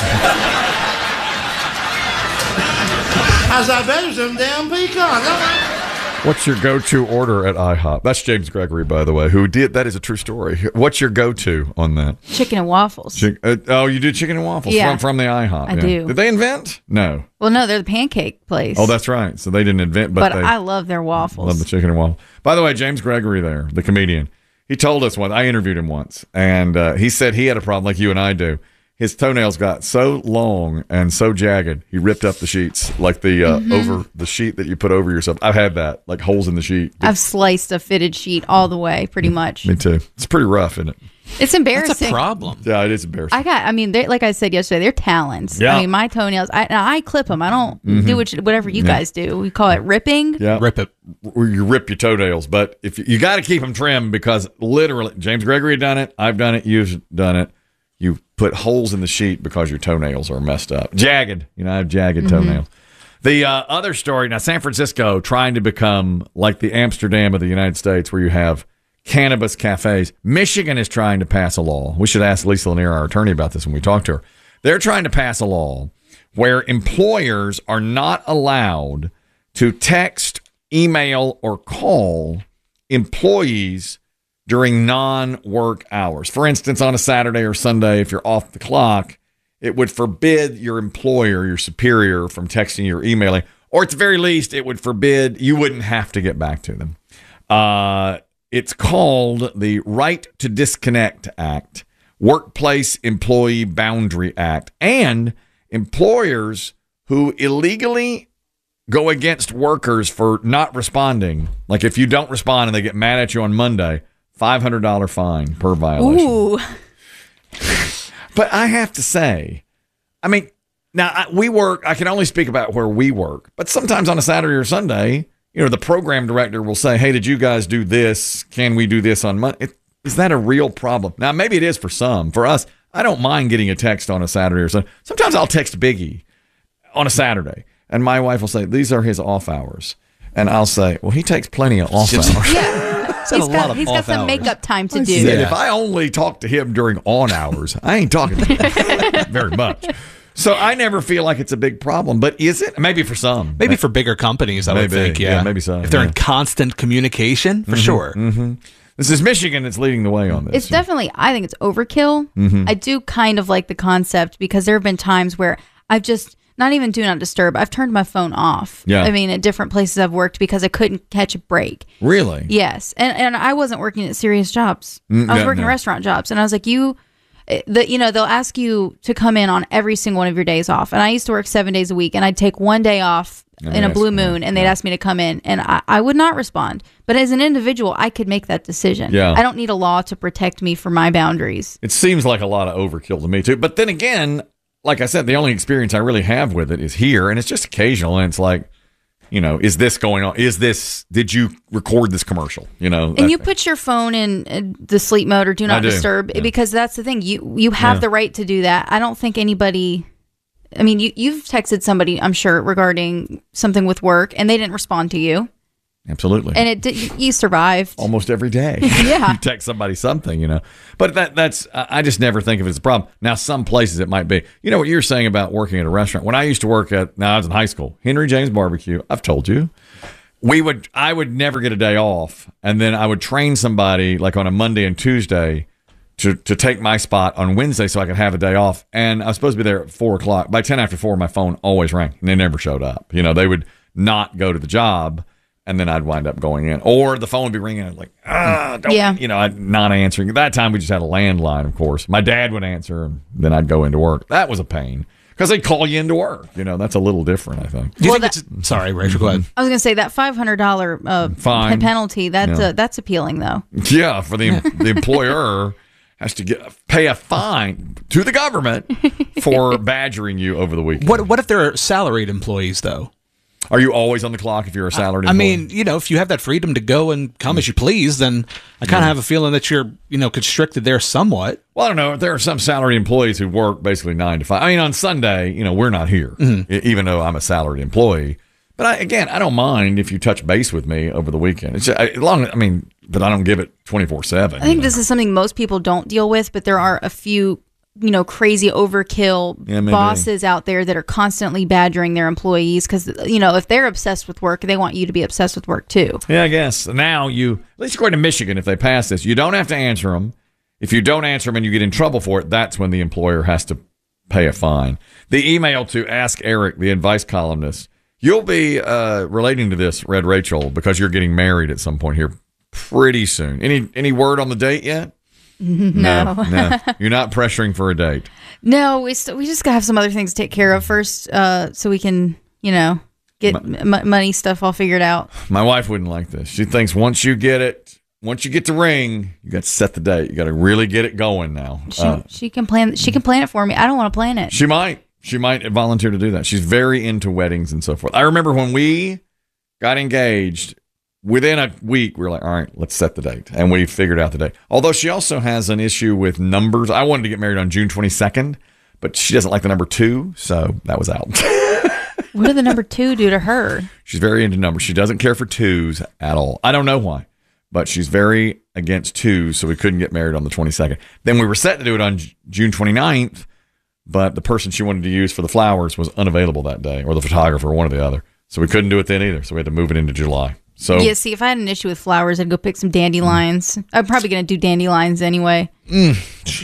I said, I bet it's them damn pecans.
What's your go-to order at IHOP? That's James Gregory, by the way, who did that is a true story. What's your go-to on that?
Chicken and waffles.
Chick, uh, oh, you do chicken and waffles
Yeah.
from, from the IHOP.
I
yeah.
do.
Did they invent? No.
Well, no, they're the pancake place.
Oh, that's right. So they didn't invent, but,
But
they
I love their waffles.
love the chicken and waffle. By the way, James Gregory there, the comedian, he told us once, I interviewed him once, and uh, he said he had a problem like you and I do. His toenails got so long and so jagged, he ripped up the sheets, like the uh,
Mhm.
over the sheet that you put over yourself. I've had that, like holes in the sheet.
I've sliced a fitted sheet all the way, pretty much.
Me too. It's pretty rough, isn't it?
It's embarrassing.
Yeah, it is embarrassing.
I got. I mean, they like I said yesterday, they're talons.
Yeah.
I mean, my toenails. I and I clip them. I don't
Mhm.
do what, whatever you
Yeah.
guys do. We call it ripping.
Yeah, rip it. You rip your toenails, but if you, you got to keep them trimmed because literally, James Gregory had done it. I've done it. You've done it. You put holes in the sheet because your toenails are messed up, jagged. You know, I have jagged
Mhm.
toenails. The uh, other story now, San Francisco trying to become like the Amsterdam of the United States, where you have cannabis cafes. Michigan is trying to pass a law. We should ask Lisa Lanier, our attorney, about this when we talk to her. They're trying to pass a law where employers are not allowed to text, email, or call employees during non-work hours. For instance, on a Saturday or Sunday, if you're off the clock, it would forbid your employer, your superior, from texting you or emailing, or at the very least, it would forbid you wouldn't have to get back to them. Uh, it's called the Right to Disconnect Act, Workplace Employee Boundary Act, and employers who illegally go against workers for not responding. Like if you don't respond and they get mad at you on Monday, five hundred dollars fine per violation.
Ooh.
But I have to say, I mean, now I, we work, I can only speak about where we work, but sometimes on a Saturday or Sunday, you know, the program director will say, hey, did you guys do this? Can we do this on Monday? Is that a real problem? Now, maybe it is for some. For us, I don't mind getting a text on a Saturday or Sunday. Sometimes I'll text Biggie on a Saturday, and my wife will say, these are his off hours. And I'll say, well, he takes plenty of off hours.
He's got, he's got some makeup time to
I
do.
said, if I only talk to him during on hours, I ain't talking to him very much. So I never feel like it's a big problem. But is it? Maybe for some.
Maybe for bigger companies, I would
Maybe,
think. Yeah,
yeah, maybe so,
If they're
yeah.
in constant communication, for
Mhm,
sure.
mhm. This is Michigan that's leading the way on this.
It's definitely, I think it's overkill.
Mhm.
I do kind of like the concept because there have been times where I've just, not even do not disturb, I've turned my phone off.
Yeah.
I mean, at different places I've worked because I couldn't catch a break.
Really?
Yes. And and I wasn't working at serious jobs.
Mm,
I was
no,
working
no.
restaurant jobs. And I was like, you, the, you know, they'll ask you to come in on every single one of your days off. And I used to work seven days a week and I'd take one day off
And
in a
yes,
blue moon and they'd ask me to come in and I, I would not respond. But as an individual, I could make that decision.
Yeah.
I don't need a law to protect me from my boundaries.
It seems like a lot of overkill to me, too. But then again, like I said, the only experience I really have with it is here, and it's just occasional. And it's like, you know, is this going on? Is this, did you record this commercial? You know,
And
that
you
thing.
put your phone in uh, the sleep mode or do
I
not
do,
disturb
yeah.
because that's the thing. You you have
Yeah.
the right to do that. I don't think anybody. I mean, you you've texted somebody, I'm sure, regarding something with work, and they didn't respond to you.
Absolutely.
And it did, you survived.
Almost every day.
Yeah.
You text somebody something, you know. But that that's I just never think of it as a problem. Now, some places it might be. You know what you're saying about working at a restaurant. When I used to work at, now I was in high school, Henry James Barbecue, I've told you, we would I would never get a day off. And then I would train somebody like on a Monday and Tuesday to, to take my spot on Wednesday so I could have a day off. And I was supposed to be there at four o'clock. By ten after four, my phone always rang, and they never showed up. You know, they would not go to the job. And then I'd wind up going in. Or the phone would be ringing. I'd like, ah, don't,
yeah.
you know, I'd not answering. At that time, we just had a landline, of course. My dad would answer, and then I'd go into work. That was a pain. Because they'd call you into work. You know, that's a little different, I think.
Do you well, think that, it's, sorry, Rachel, go ahead.
I was going to say that five hundred dollars uh,
Fine.
penalty, that's,
Yeah.
uh, that's appealing, though.
Yeah, for the, the employer has to get pay a fine to the government for badgering you over the weekend.
What, what if they're salaried employees, though?
Are you always on the clock if you're a salaried
I
employee?
mean, you know, if you have that freedom to go and come as you please, then I kind of
Yeah.
have a feeling that you're, you know, constricted there somewhat.
Well, I don't know. There are some salaried employees who work basically nine to five. I mean, on Sunday, you know, we're not here,
Mhm.
e- even though I'm a salaried employee. But I, again, I don't mind if you touch base with me over the weekend. It's just, I, as long, I mean, that I don't give it twenty-four seven.
I think this is something most people don't deal with, but there are a few, you know, crazy overkill
Yeah, maybe.
bosses out there that are constantly badgering their employees because, you know, if they're obsessed with work, they want you to be obsessed with work too.
Yeah, I guess. Now you, at least according to Michigan, if they pass this, you don't have to answer them. If you don't answer them and you get in trouble for it, that's when the employer has to pay a fine. The email to Ask Eric, the advice columnist, you'll be uh, relating to this, Red Rachel, because you're getting married at some point here pretty soon. Any any word on the date yet?
No.
no. You're not pressuring for a date.
No, we st- we just gotta have some other things to take care of first, uh, so we can, you know, get m- money stuff all figured out.
My wife wouldn't like this. She thinks once you get it, once you get the ring, you got to set the date. You got to really get it going now.
She
Uh,
she can plan. She can plan it for me. I don't want to plan it.
she might. She might volunteer to do that. She's very into weddings and so forth. I remember when we got engaged, within a week, we were like, all right, let's set the date. And we figured out the date. Although she also has an issue with numbers. I wanted to get married on June twenty-second, but she doesn't like the number two, so that was out.
What did the number two do to her?
She's very into numbers. She doesn't care for twos at all. I don't know why, but she's very against twos, so we couldn't get married on the twenty-second. Then we were set to do it on J- June twenty-ninth, but the person she wanted to use for the flowers was unavailable that day, or the photographer, one or the other. So we couldn't do it then either, so we had to move it into July. So
Yeah, see, if I had an issue with flowers, I'd go pick some dandelions. I'm probably going to do dandelions anyway.
Mm,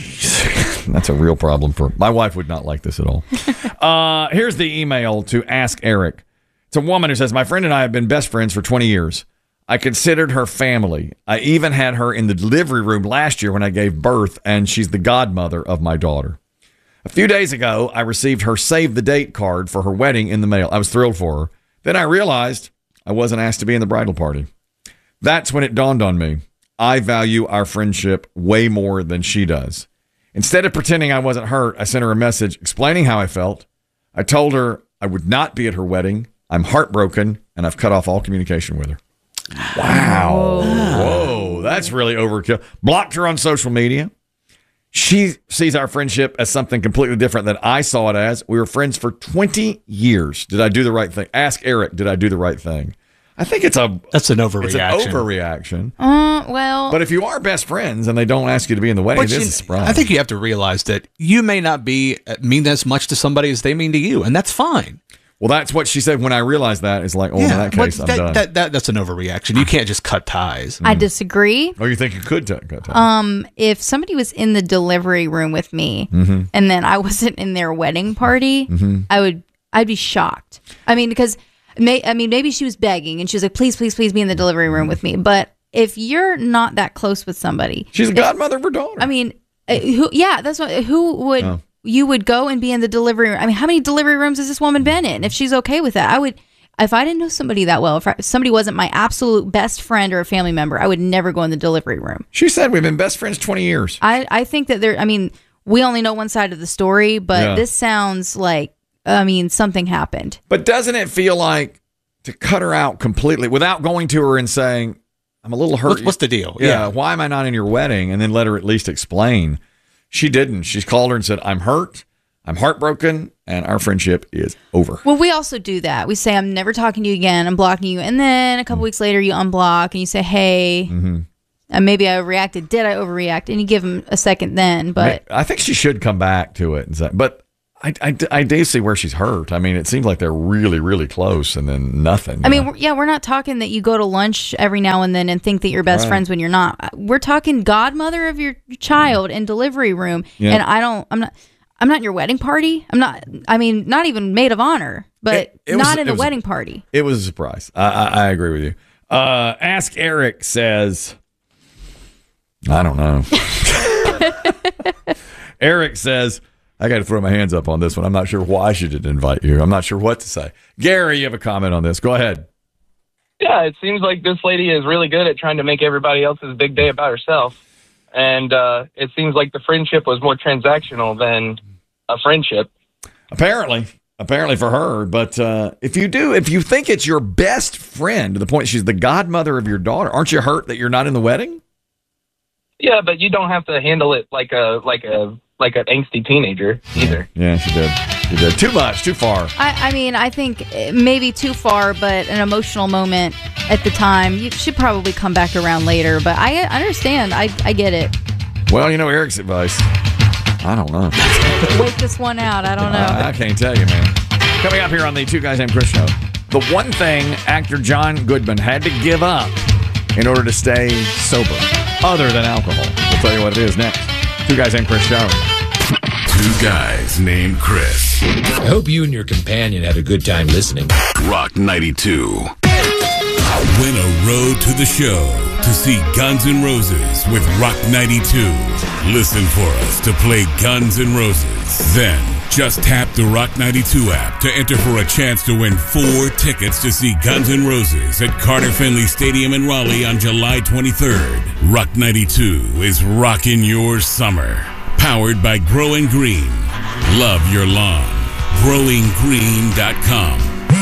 jeez, that's a real problem for my wife. Would not like this at all. uh, here's the email to Ask Eric. It's a woman who says, my friend and I have been best friends for twenty years. I considered her family. I even had her in the delivery room last year when I gave birth, and she's the godmother of my daughter. A few days ago, I received her save the date card for her wedding in the mail. I was thrilled for her. Then I realized I wasn't asked to be in the bridal party. That's when it dawned on me. I value our friendship way more than she does. Instead of pretending I wasn't hurt, I sent her a message explaining how I felt. I told her I would not be at her wedding. I'm heartbroken, and I've cut off all communication with her. Wow. Whoa, that's really overkill. Blocked her on social media. She sees our friendship as something completely different than I saw it as. We were friends for twenty years. Did I do the right thing? Ask Eric, did I do the right thing? I think it's a
That's an overreaction.
It's an overreaction.
Uh, well,
But if you are best friends and they don't ask you to be in the wedding,
But
it
you-
is a surprise.
I think you have to realize that you may not be mean as much to somebody as they mean to you, and that's fine.
Well, that's what she said when I realized that. It's like, oh, in that
but
case, I'm
that,
done.
That, that, that's an overreaction. You can't just cut ties.
I disagree.
Oh, you think you could t- cut ties?
Um, if somebody was in the delivery room with me
Mhm.
and then I wasn't in their wedding party,
Mhm.
I would, I'd be shocked. I mean, because may, I mean, maybe she was begging and she was like, please, please, please be in the delivery room with me. But if you're not that close with somebody,
She's a
if-
godmother of her daughter.
I mean, uh, who? Yeah, that's what. Who would
Oh.
you would go and be in the delivery room? I mean, how many delivery rooms has this woman been in? If she's okay with that, I would. If I didn't know somebody that well, if, I, if somebody wasn't my absolute best friend or a family member, I would never go in the delivery room.
She said we've been best friends twenty years.
I I think that there. I mean, we only know one side of the story, but
Yeah.
this sounds like. I mean, something happened.
But doesn't it feel like to cut her out completely without going to her and saying, I'm a little hurt.
What's- what's the deal?
Yeah,
Yeah.
Why am I not in your wedding? And then let her at least explain. She didn't. She's called her and said, I'm hurt. I'm heartbroken, and our friendship is over.
Well, we also do that. We say, I'm never talking to you again. I'm blocking you. And then a couple mm-hmm. weeks later, you unblock, and you say, hey, mm-hmm. and maybe I overreacted. Did I overreact? And you give them a second then. But
I, I think she should come back to it. And say, but I, I, I do see where she's hurt. I mean, it seems like they're really, really close, and then nothing.
I mean, we're, yeah, we're not talking that you go to lunch every now and then and think that you're best
right.
friends when you're not. We're talking godmother of your child in delivery room. Yeah. And I don't, I'm not... I'm not in your wedding party. I'm not, I mean, not even maid of honor, but
it, it
not
was,
in the
was,
wedding party.
It was a surprise. I, I, I agree with you. Uh, Ask Eric says, I don't know. Eric says, I got to throw my hands up on this one. I'm not sure why she didn't invite you. I'm not sure what to say. Gary, you have a comment on this. Go ahead.
Yeah, it seems like this lady is really good at trying to make everybody else's big day about herself. And uh, it seems like the friendship was more transactional than a friendship.
Apparently. Apparently for her. But uh, if you do, if you think it's your best friend to the point she's the godmother of your daughter, aren't you hurt that you're not in the wedding?
Yeah, but you don't have to handle it like a like a like an angsty teenager either.
Yeah, she did. She did. Too much, too far.
I, I mean, I think maybe too far, but an emotional moment at the time. You should probably come back around later, but I understand. I, I get it.
Well, you know Eric's advice. I don't know.
Wait this one out. I don't know.
I, I can't tell you, man. Coming up here on the Two Guys Named Chris show, the one thing actor John Goodman had to give up in order to stay sober, other than alcohol. We'll tell you what it is next. Two Guys Named Chris show.
Two Guys Named Chris.
I hope you and your companion had a good time listening.
Rock ninety-two. Win a road to the show to see Guns N' Roses with Rock ninety-two. Listen for us to play Guns N' Roses. Then just tap the Rock ninety-two app to enter for a chance to win four tickets to see Guns N' Roses at Carter Finley Stadium in Raleigh on July twenty-third. Rock ninety-two is rocking your summer. Powered by Growing Green. Love your lawn. growing green dot com.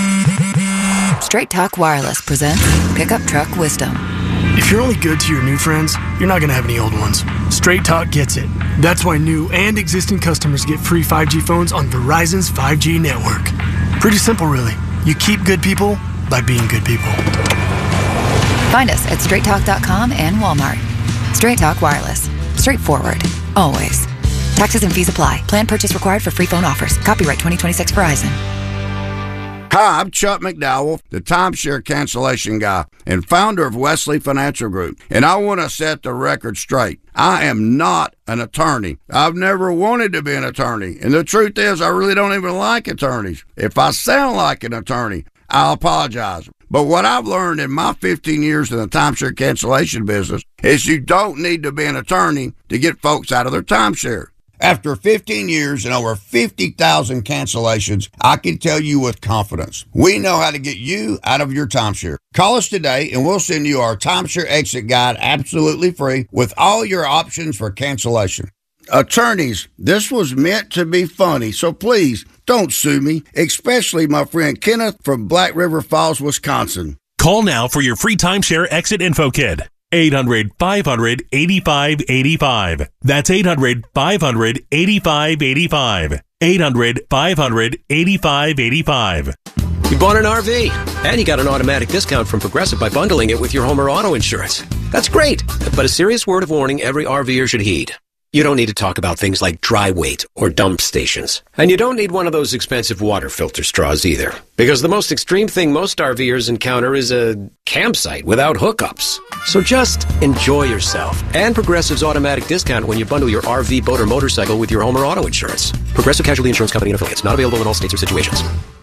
Straight Talk Wireless presents Pickup Truck Wisdom.
If you're only good to your new friends, you're not going to have any old ones. Straight Talk gets it. That's why new and existing customers get free five G phones on Verizon's five G network. Pretty simple, really. You keep good people by being good people.
Find us at straight talk dot com and Walmart. Straight Talk Wireless. Straightforward. Always. Taxes and fees apply. Plan purchase required for free phone offers. Copyright twenty twenty-six Verizon.
Hi, I'm Chuck McDowell, the timeshare cancellation guy and founder of Wesley Financial Group. And I want to set the record straight. I am not an attorney. I've never wanted to be an attorney. And the truth is, I really don't even like attorneys. If I sound like an attorney, I'll apologize. But what I've learned in my fifteen years in the timeshare cancellation business is you don't need to be an attorney to get folks out of their timeshare. After fifteen years and over fifty thousand cancellations, I can tell you with confidence, we know how to get you out of your timeshare. Call us today and we'll send you our timeshare exit guide absolutely free with all your options for cancellation. Attorneys, this was meant to be funny, so please don't sue me, especially my friend Kenneth from Black River Falls, Wisconsin.
Call now for your free timeshare exit info kit. eight hundred, five hundred, eighty-five eighty-five. That's eight hundred, five hundred, eighty-five eighty-five. eight hundred, five hundred, eighty-five eighty-five.
You bought an R V, and you got an automatic discount from Progressive by bundling it with your home or auto insurance. That's great, but a serious word of warning every RVer should heed. You don't need to talk about things like dry weight or dump stations. And you don't need one of those expensive water filter straws either. Because the most extreme thing most RVers encounter is a campsite without hookups. So just enjoy yourself. And Progressive's automatic discount when you bundle your R V, boat, or motorcycle with your home or auto insurance. Progressive Casualty Insurance Company and affiliates. Not available in all states or situations.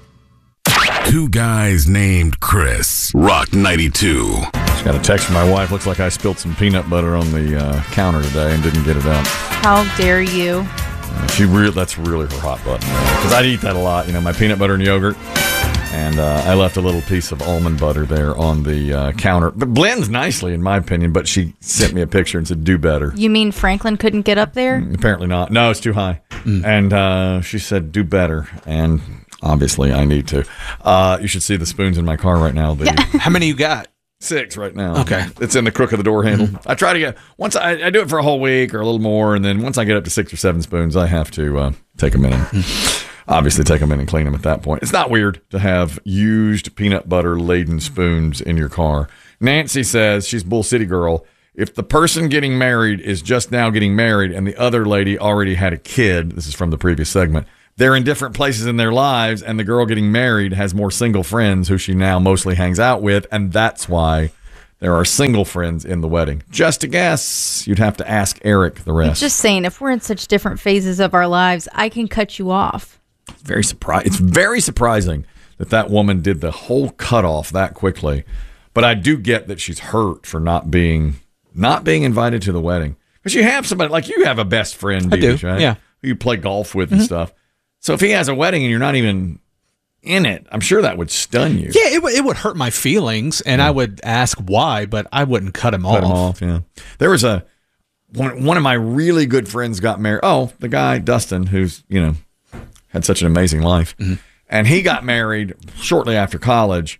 Two Guys Named Chris. Rock ninety-two.
Just got a text from my wife. Looks like I spilled some peanut butter on the uh, counter today and didn't get it out.
How dare you?
Uh, she re- That's really her hot button. Because I'd eat that a lot. You know, my peanut butter and yogurt. And uh, I left a little piece of almond butter there on the uh, counter. But blends nicely, in my opinion. But she sent me a picture and said, do better.
You mean Franklin couldn't get up there?
Mm, apparently not. No, it's too high. Mm. And uh, she said, do better. And obviously, I need to. Uh, you should see the spoons in my car right now. The,
How many you got?
Six right now.
Okay.
It's in the crook of the door handle. Mm-hmm. I try to get, once I, I do it for a whole week or a little more, and then once I get up to six or seven spoons, I have to uh, take them in and obviously take them in and clean them at that point. It's not weird to have used peanut butter laden spoons in your car. Nancy says, she's Bull City girl, if the person getting married is just now getting married and the other lady already had a kid, this is from the previous segment, they're in different places in their lives, and the girl getting married has more single friends who she now mostly hangs out with, and that's why there are single friends in the wedding. Just a guess. You'd have to ask Eric the rest.
Just saying, if we're in such different phases of our lives, I can cut you off.
It's very surpri- It's very surprising that that woman did the whole cutoff that quickly, but I do get that she's hurt for not being not being invited to the wedding. Because you have somebody, like you have a best friend,
I do,
Deej, right?
yeah.
Who you play golf with
Mm-hmm.
and stuff. So if he has a wedding and you're not even in it, I'm sure that would stun you.
Yeah, it, w- it would hurt my feelings, and I would ask why, but I wouldn't cut him
Cut
off.
him off, yeah. There was a one, one of my really good friends got married. Oh, the guy, Dustin, who's, you know, had such an amazing life.
Mm-hmm.
And he got married shortly after college.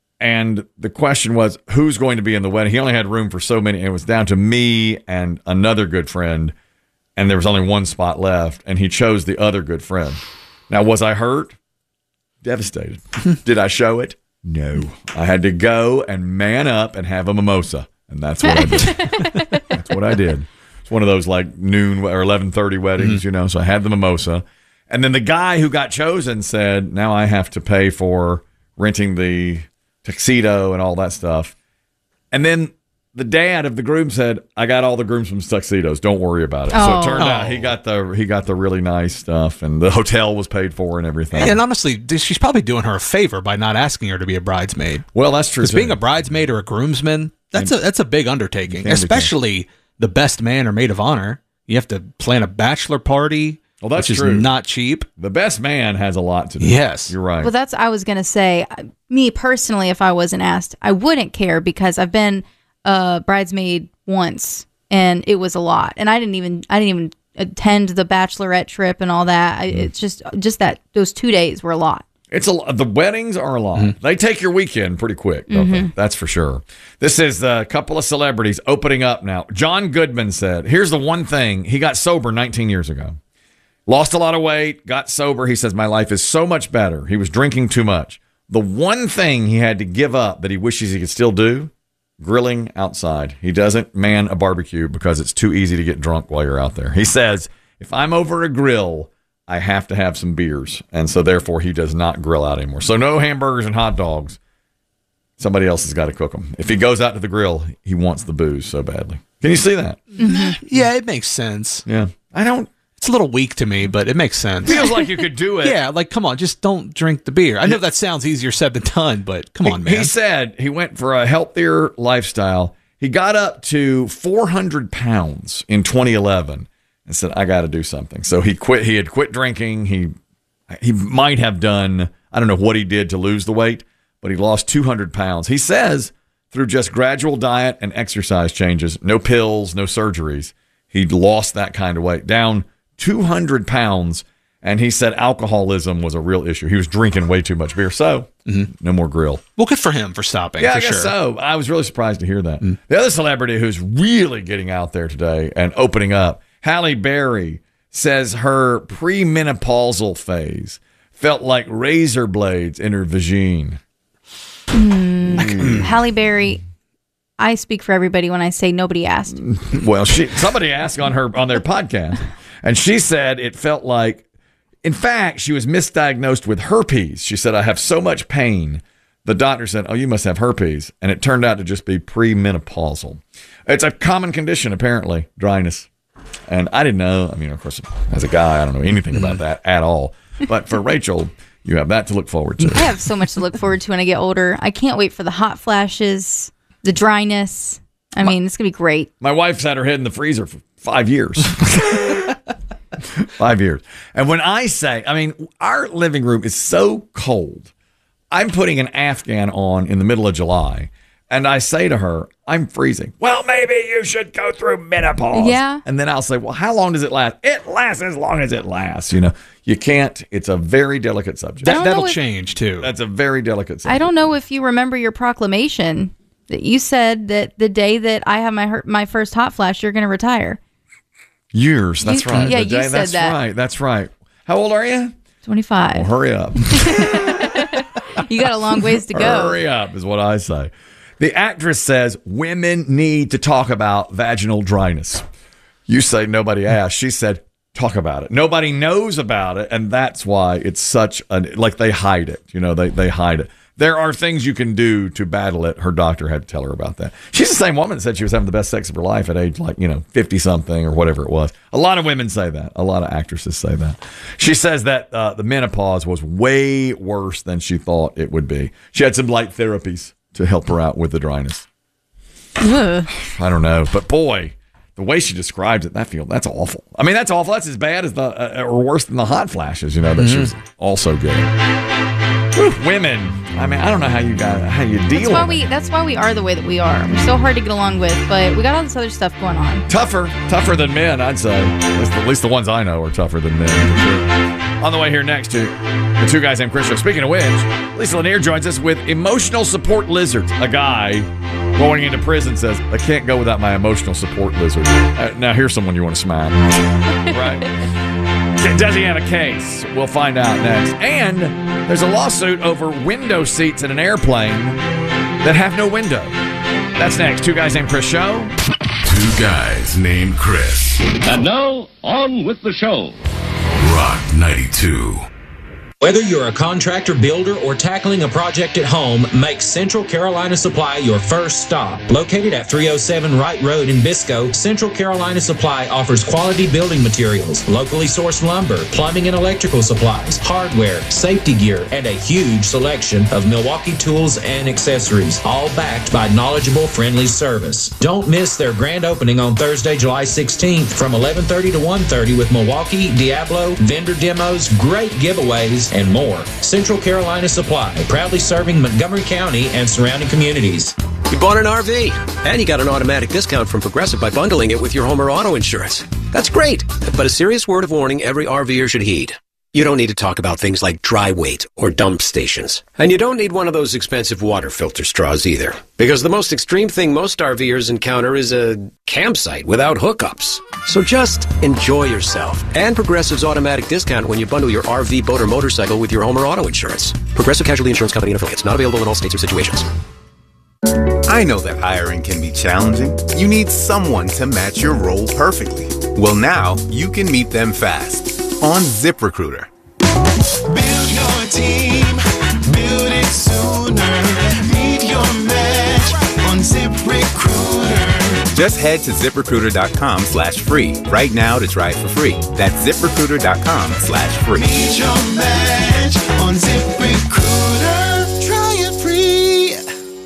And the question was, who's going to be in the wedding? He only had room for so many. It was down to me and another good friend. And there was only one spot left, and he chose the other good friend. Now, was I hurt? Devastated. Did I show it? No. I had to go and man up and have a mimosa, and that's what I did. That's what I did. It's one of those like noon or eleven thirty weddings, mm-hmm. you know, so I had the mimosa. And then the guy who got chosen said, now I have to pay for renting the tuxedo and all that stuff. And then the dad of the groom said, I got all the groomsmen's tuxedos. Don't worry about it.
Oh.
So it turned out he got the he got the really nice stuff, and the hotel was paid for and everything.
And honestly, she's probably doing her a favor by not asking her to be a bridesmaid.
Well, that's true.
Because being a bridesmaid or a groomsman, that's a that's a big undertaking, especially the best man or maid of honor. You have to plan a bachelor party,
well, that's
which
true.
is not cheap.
The best man has a lot to do.
Yes.
You're right.
Well, that's I was going to say. Me personally, if I wasn't asked, I wouldn't care because I've been a bridesmaid once, and it was a lot. And I didn't even I didn't even attend the bachelorette trip and all that. I, it's just just that those two days were a lot.
It's a the weddings are a lot. Mm-hmm. They take your weekend pretty quick, don't
Mm-hmm.
they? That's for sure. This is a couple of celebrities opening up now. John Goodman said, "Here's the one thing: he got sober nineteen years ago, lost a lot of weight, got sober. He says my life is so much better. He was drinking too much. The one thing he had to give up that he wishes he could still do." Grilling outside. He doesn't man a barbecue because it's too easy to get drunk while you're out there. He says, if I'm over a grill, I have to have some beers. And so therefore he does not grill out anymore. So no hamburgers and hot dogs. Somebody else has got to cook them. If he goes out to the grill, he wants the booze so badly. Can you see that?
Mm-hmm. Yeah, it makes sense.
Yeah. I don't.
It's a little weak to me, but it makes sense.
Feels like you could do it.
Yeah, like, come on, just don't drink the beer. I know that sounds easier said than done, but come on, man.
He said he went for a healthier lifestyle. He got up to four hundred pounds in twenty eleven and said, I got to do something. So he quit. He had quit drinking. He he might have done, I don't know what he did to lose the weight, but he lost two hundred pounds. He says through just gradual diet and exercise changes, no pills, no surgeries, he lost that kind of weight, down two hundred pounds. And he said alcoholism was a real issue. He was drinking way too much beer. So mm-hmm. no more grill.
Well, good for him for stopping.
Yeah,
for
I guess
sure.
so. I was really surprised to hear that.
Mm.
The other celebrity who's really getting out there today and opening up, Halle Berry, says her premenopausal phase felt like razor blades in her vagine.
Mm. Halle Berry, I speak for everybody when I say nobody asked.
Well, she somebody asked on her on their podcast, and she said it felt like, in fact, she was misdiagnosed with herpes. She said, I have so much pain. The doctor said, oh, you must have herpes. And it turned out to just be premenopausal. It's a common condition, apparently, dryness. And I didn't know. I mean, of course, as a guy, I don't know anything about that at all. But for Rachel, you have that to look forward to.
I have so much to look forward to when I get older. I can't wait for the hot flashes, the dryness. I mean, it's going to be great.
My wife's had her head in the freezer for five years. Five years. And when I say, I mean, our living room is so cold. I'm putting an Afghan on in the middle of July. And I say to her, I'm freezing. Well, maybe you should go through menopause.
Yeah.
And then I'll say, well, how long does it last? It lasts as long as it lasts. You know, you can't. It's a very delicate subject.
That, that'll
if,
change, too.
That's a very delicate subject.
I don't know if you remember your proclamation You said that the day that I have my her- my first hot flash, you're going to retire.
Years. That's
You-
right.
yeah,
The
you
day-
said
that's
that.
right. That's right. How old are you?
twenty-five.
Well, hurry up.
You got a long ways to go.
Hurry up is what I say. The actress says women need to talk about vaginal dryness. You say nobody asked. She said talk about it. Nobody knows about it, and that's why it's such a like they hide it. You know, they they hide it. There are things you can do to battle it. Her doctor had to tell her about that. She's the same woman that said she was having the best sex of her life at age like, you know, fifty something or whatever it was. A lot of women say that. A lot of actresses say that. She says that uh, the menopause was way worse than she thought it would be. She had some light therapies to help her out with the dryness.
Ugh.
I don't know, but boy, the way she describes it, that feel that's awful. I mean, that's awful. That's as bad as the uh, or worse than the hot flashes. You know that she was also getting. Whew, women. I mean, I don't know how you got how you deal.
That's why
with
we.
it.
That's why we are the way that we are. We're so hard to get along with, but we got all this other stuff going on.
Tougher, tougher than men, I'd say. At least, at least the ones I know are tougher than men. For sure. On the way here next to the Two Guys Named Chris show. Speaking of which, Lisa Lanier joins us with emotional support lizards. A guy going into prison says, "I can't go without my emotional support lizard." Uh, now here's someone you want to smack, right? Does he have a case? We'll find out next. And there's a lawsuit over window seats in an airplane that have no window. That's next. Two Guys Named Chris show.
Two Guys Named Chris.
And now, on with the show.
Rock ninety-two.
Whether you're a contractor, builder, or tackling a project at home, make Central Carolina Supply your first stop. Located at three oh seven Wright Road in Biscoe, Central Carolina Supply offers quality building materials, locally sourced lumber, plumbing and electrical supplies, hardware, safety gear, and a huge selection of Milwaukee tools and accessories, all backed by knowledgeable, friendly service. Don't miss their grand opening on Thursday, July sixteenth from eleven thirty to one thirty with Milwaukee, Diablo, vendor demos, great giveaways, and more. Central Carolina Supply, proudly serving Montgomery County and surrounding communities.
You bought an R V, and you got an automatic discount from Progressive by bundling it with your home or auto insurance. That's great, but a serious word of warning every RVer should heed. You don't need to talk about things like dry weight or dump stations. And you don't need one of those expensive water filter straws either. Because the most extreme thing most RVers encounter is a campsite without hookups. So just enjoy yourself. And Progressive's automatic discount when you bundle your R V, boat, or motorcycle with your home or auto insurance. Progressive Casualty Insurance Company and affiliates. Not available in all states or situations.
I know that hiring can be challenging. You need someone to match your role perfectly. Well, now you can meet them fast on ZipRecruiter.
Build your team, build it sooner. Meet your match on ZipRecruiter.
Just head to ZipRecruiter.com slash free right now to try it for free. That's ZipRecruiter.com slash free.
Meet your match on ZipRecruiter. Try it free.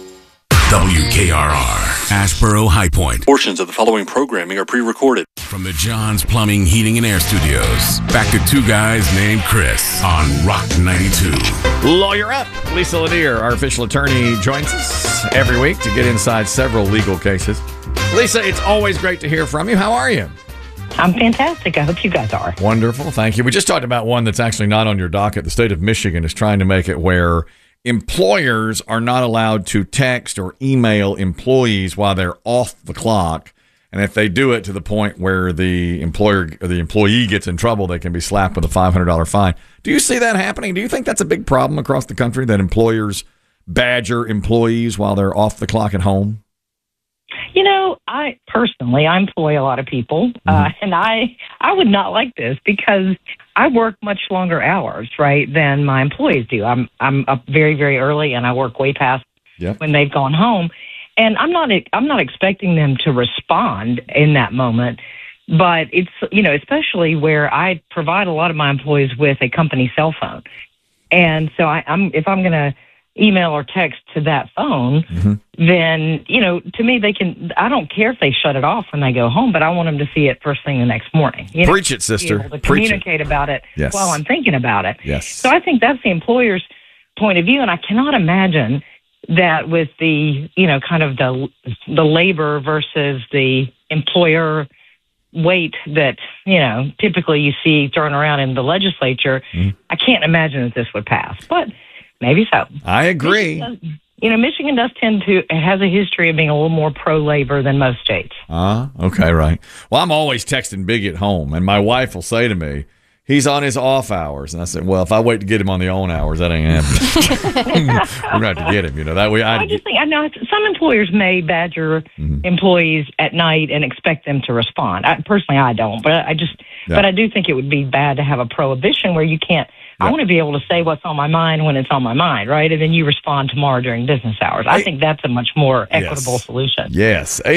W K R R, Ashboro High Point.
Portions of the following programming are pre-recorded.
From the John's Plumbing, Heating, and Air Studios, back to Two Guys Named Chris on Rock ninety-two.
Lawyer Up. Lisa Lanier, our official attorney, joins us every week to get inside several legal cases. Lisa, it's always great to hear from you. How are you?
I'm fantastic. I hope you guys are.
Wonderful. Thank you. We just talked about one that's actually not on your docket. The state of Michigan is trying to make it where employers are not allowed to text or email employees while they're off the clock. And if they do it to the point where the employer or the employee gets in trouble, they can be slapped with a five hundred dollars fine. Do you see that happening? Do you think that's a big problem across the country, that employers badger employees while they're off the clock at home?
You know, I personally, I employ a lot of people, mm-hmm. uh, and I I would not like this because I work much longer hours, right, than my employees do. I'm I'm up very, very early, and I work way past
yep.
when they've gone home. And I'm not I'm not expecting them to respond in that moment, but it's, you know, especially where I provide a lot of my employees with a company cell phone. And so I, I'm if I'm going to email or text to that phone, mm-hmm. then, you know, to me, they can, I don't care if they shut it off when they go home, but I want them to see it first thing the next morning. You know,
Preach it, sister.
Be able to
Preach
communicate
it.
about it
yes.
while I'm thinking about it.
Yes.
So I think that's the employer's point of view, and I cannot imagine that with the, you know, kind of the the labor versus the employer weight that, you know, typically you see thrown around in the legislature, mm-hmm. I can't imagine that this would pass, but maybe so.
I agree.
you know, Michigan does tend to, it has a history of being a little more pro-labor than most states.
Ah, uh, okay, right. Well, I'm always texting Biggie at home, and my wife will say to me, he's on his off hours. And I said, well, if I wait to get him on the on hours, that ain't happening. We're going to have to get him, you know. That way I,
I just think, I know some employers may badger mm-hmm. employees at night and expect them to respond. I, personally, I don't, but I just, yeah. but I do think it would be bad to have a prohibition where you can't, yeah. I want to be able to say what's on my mind when it's on my mind, right? And then you respond tomorrow during business hours. I think that's a much more equitable
yes.
solution.
Yes.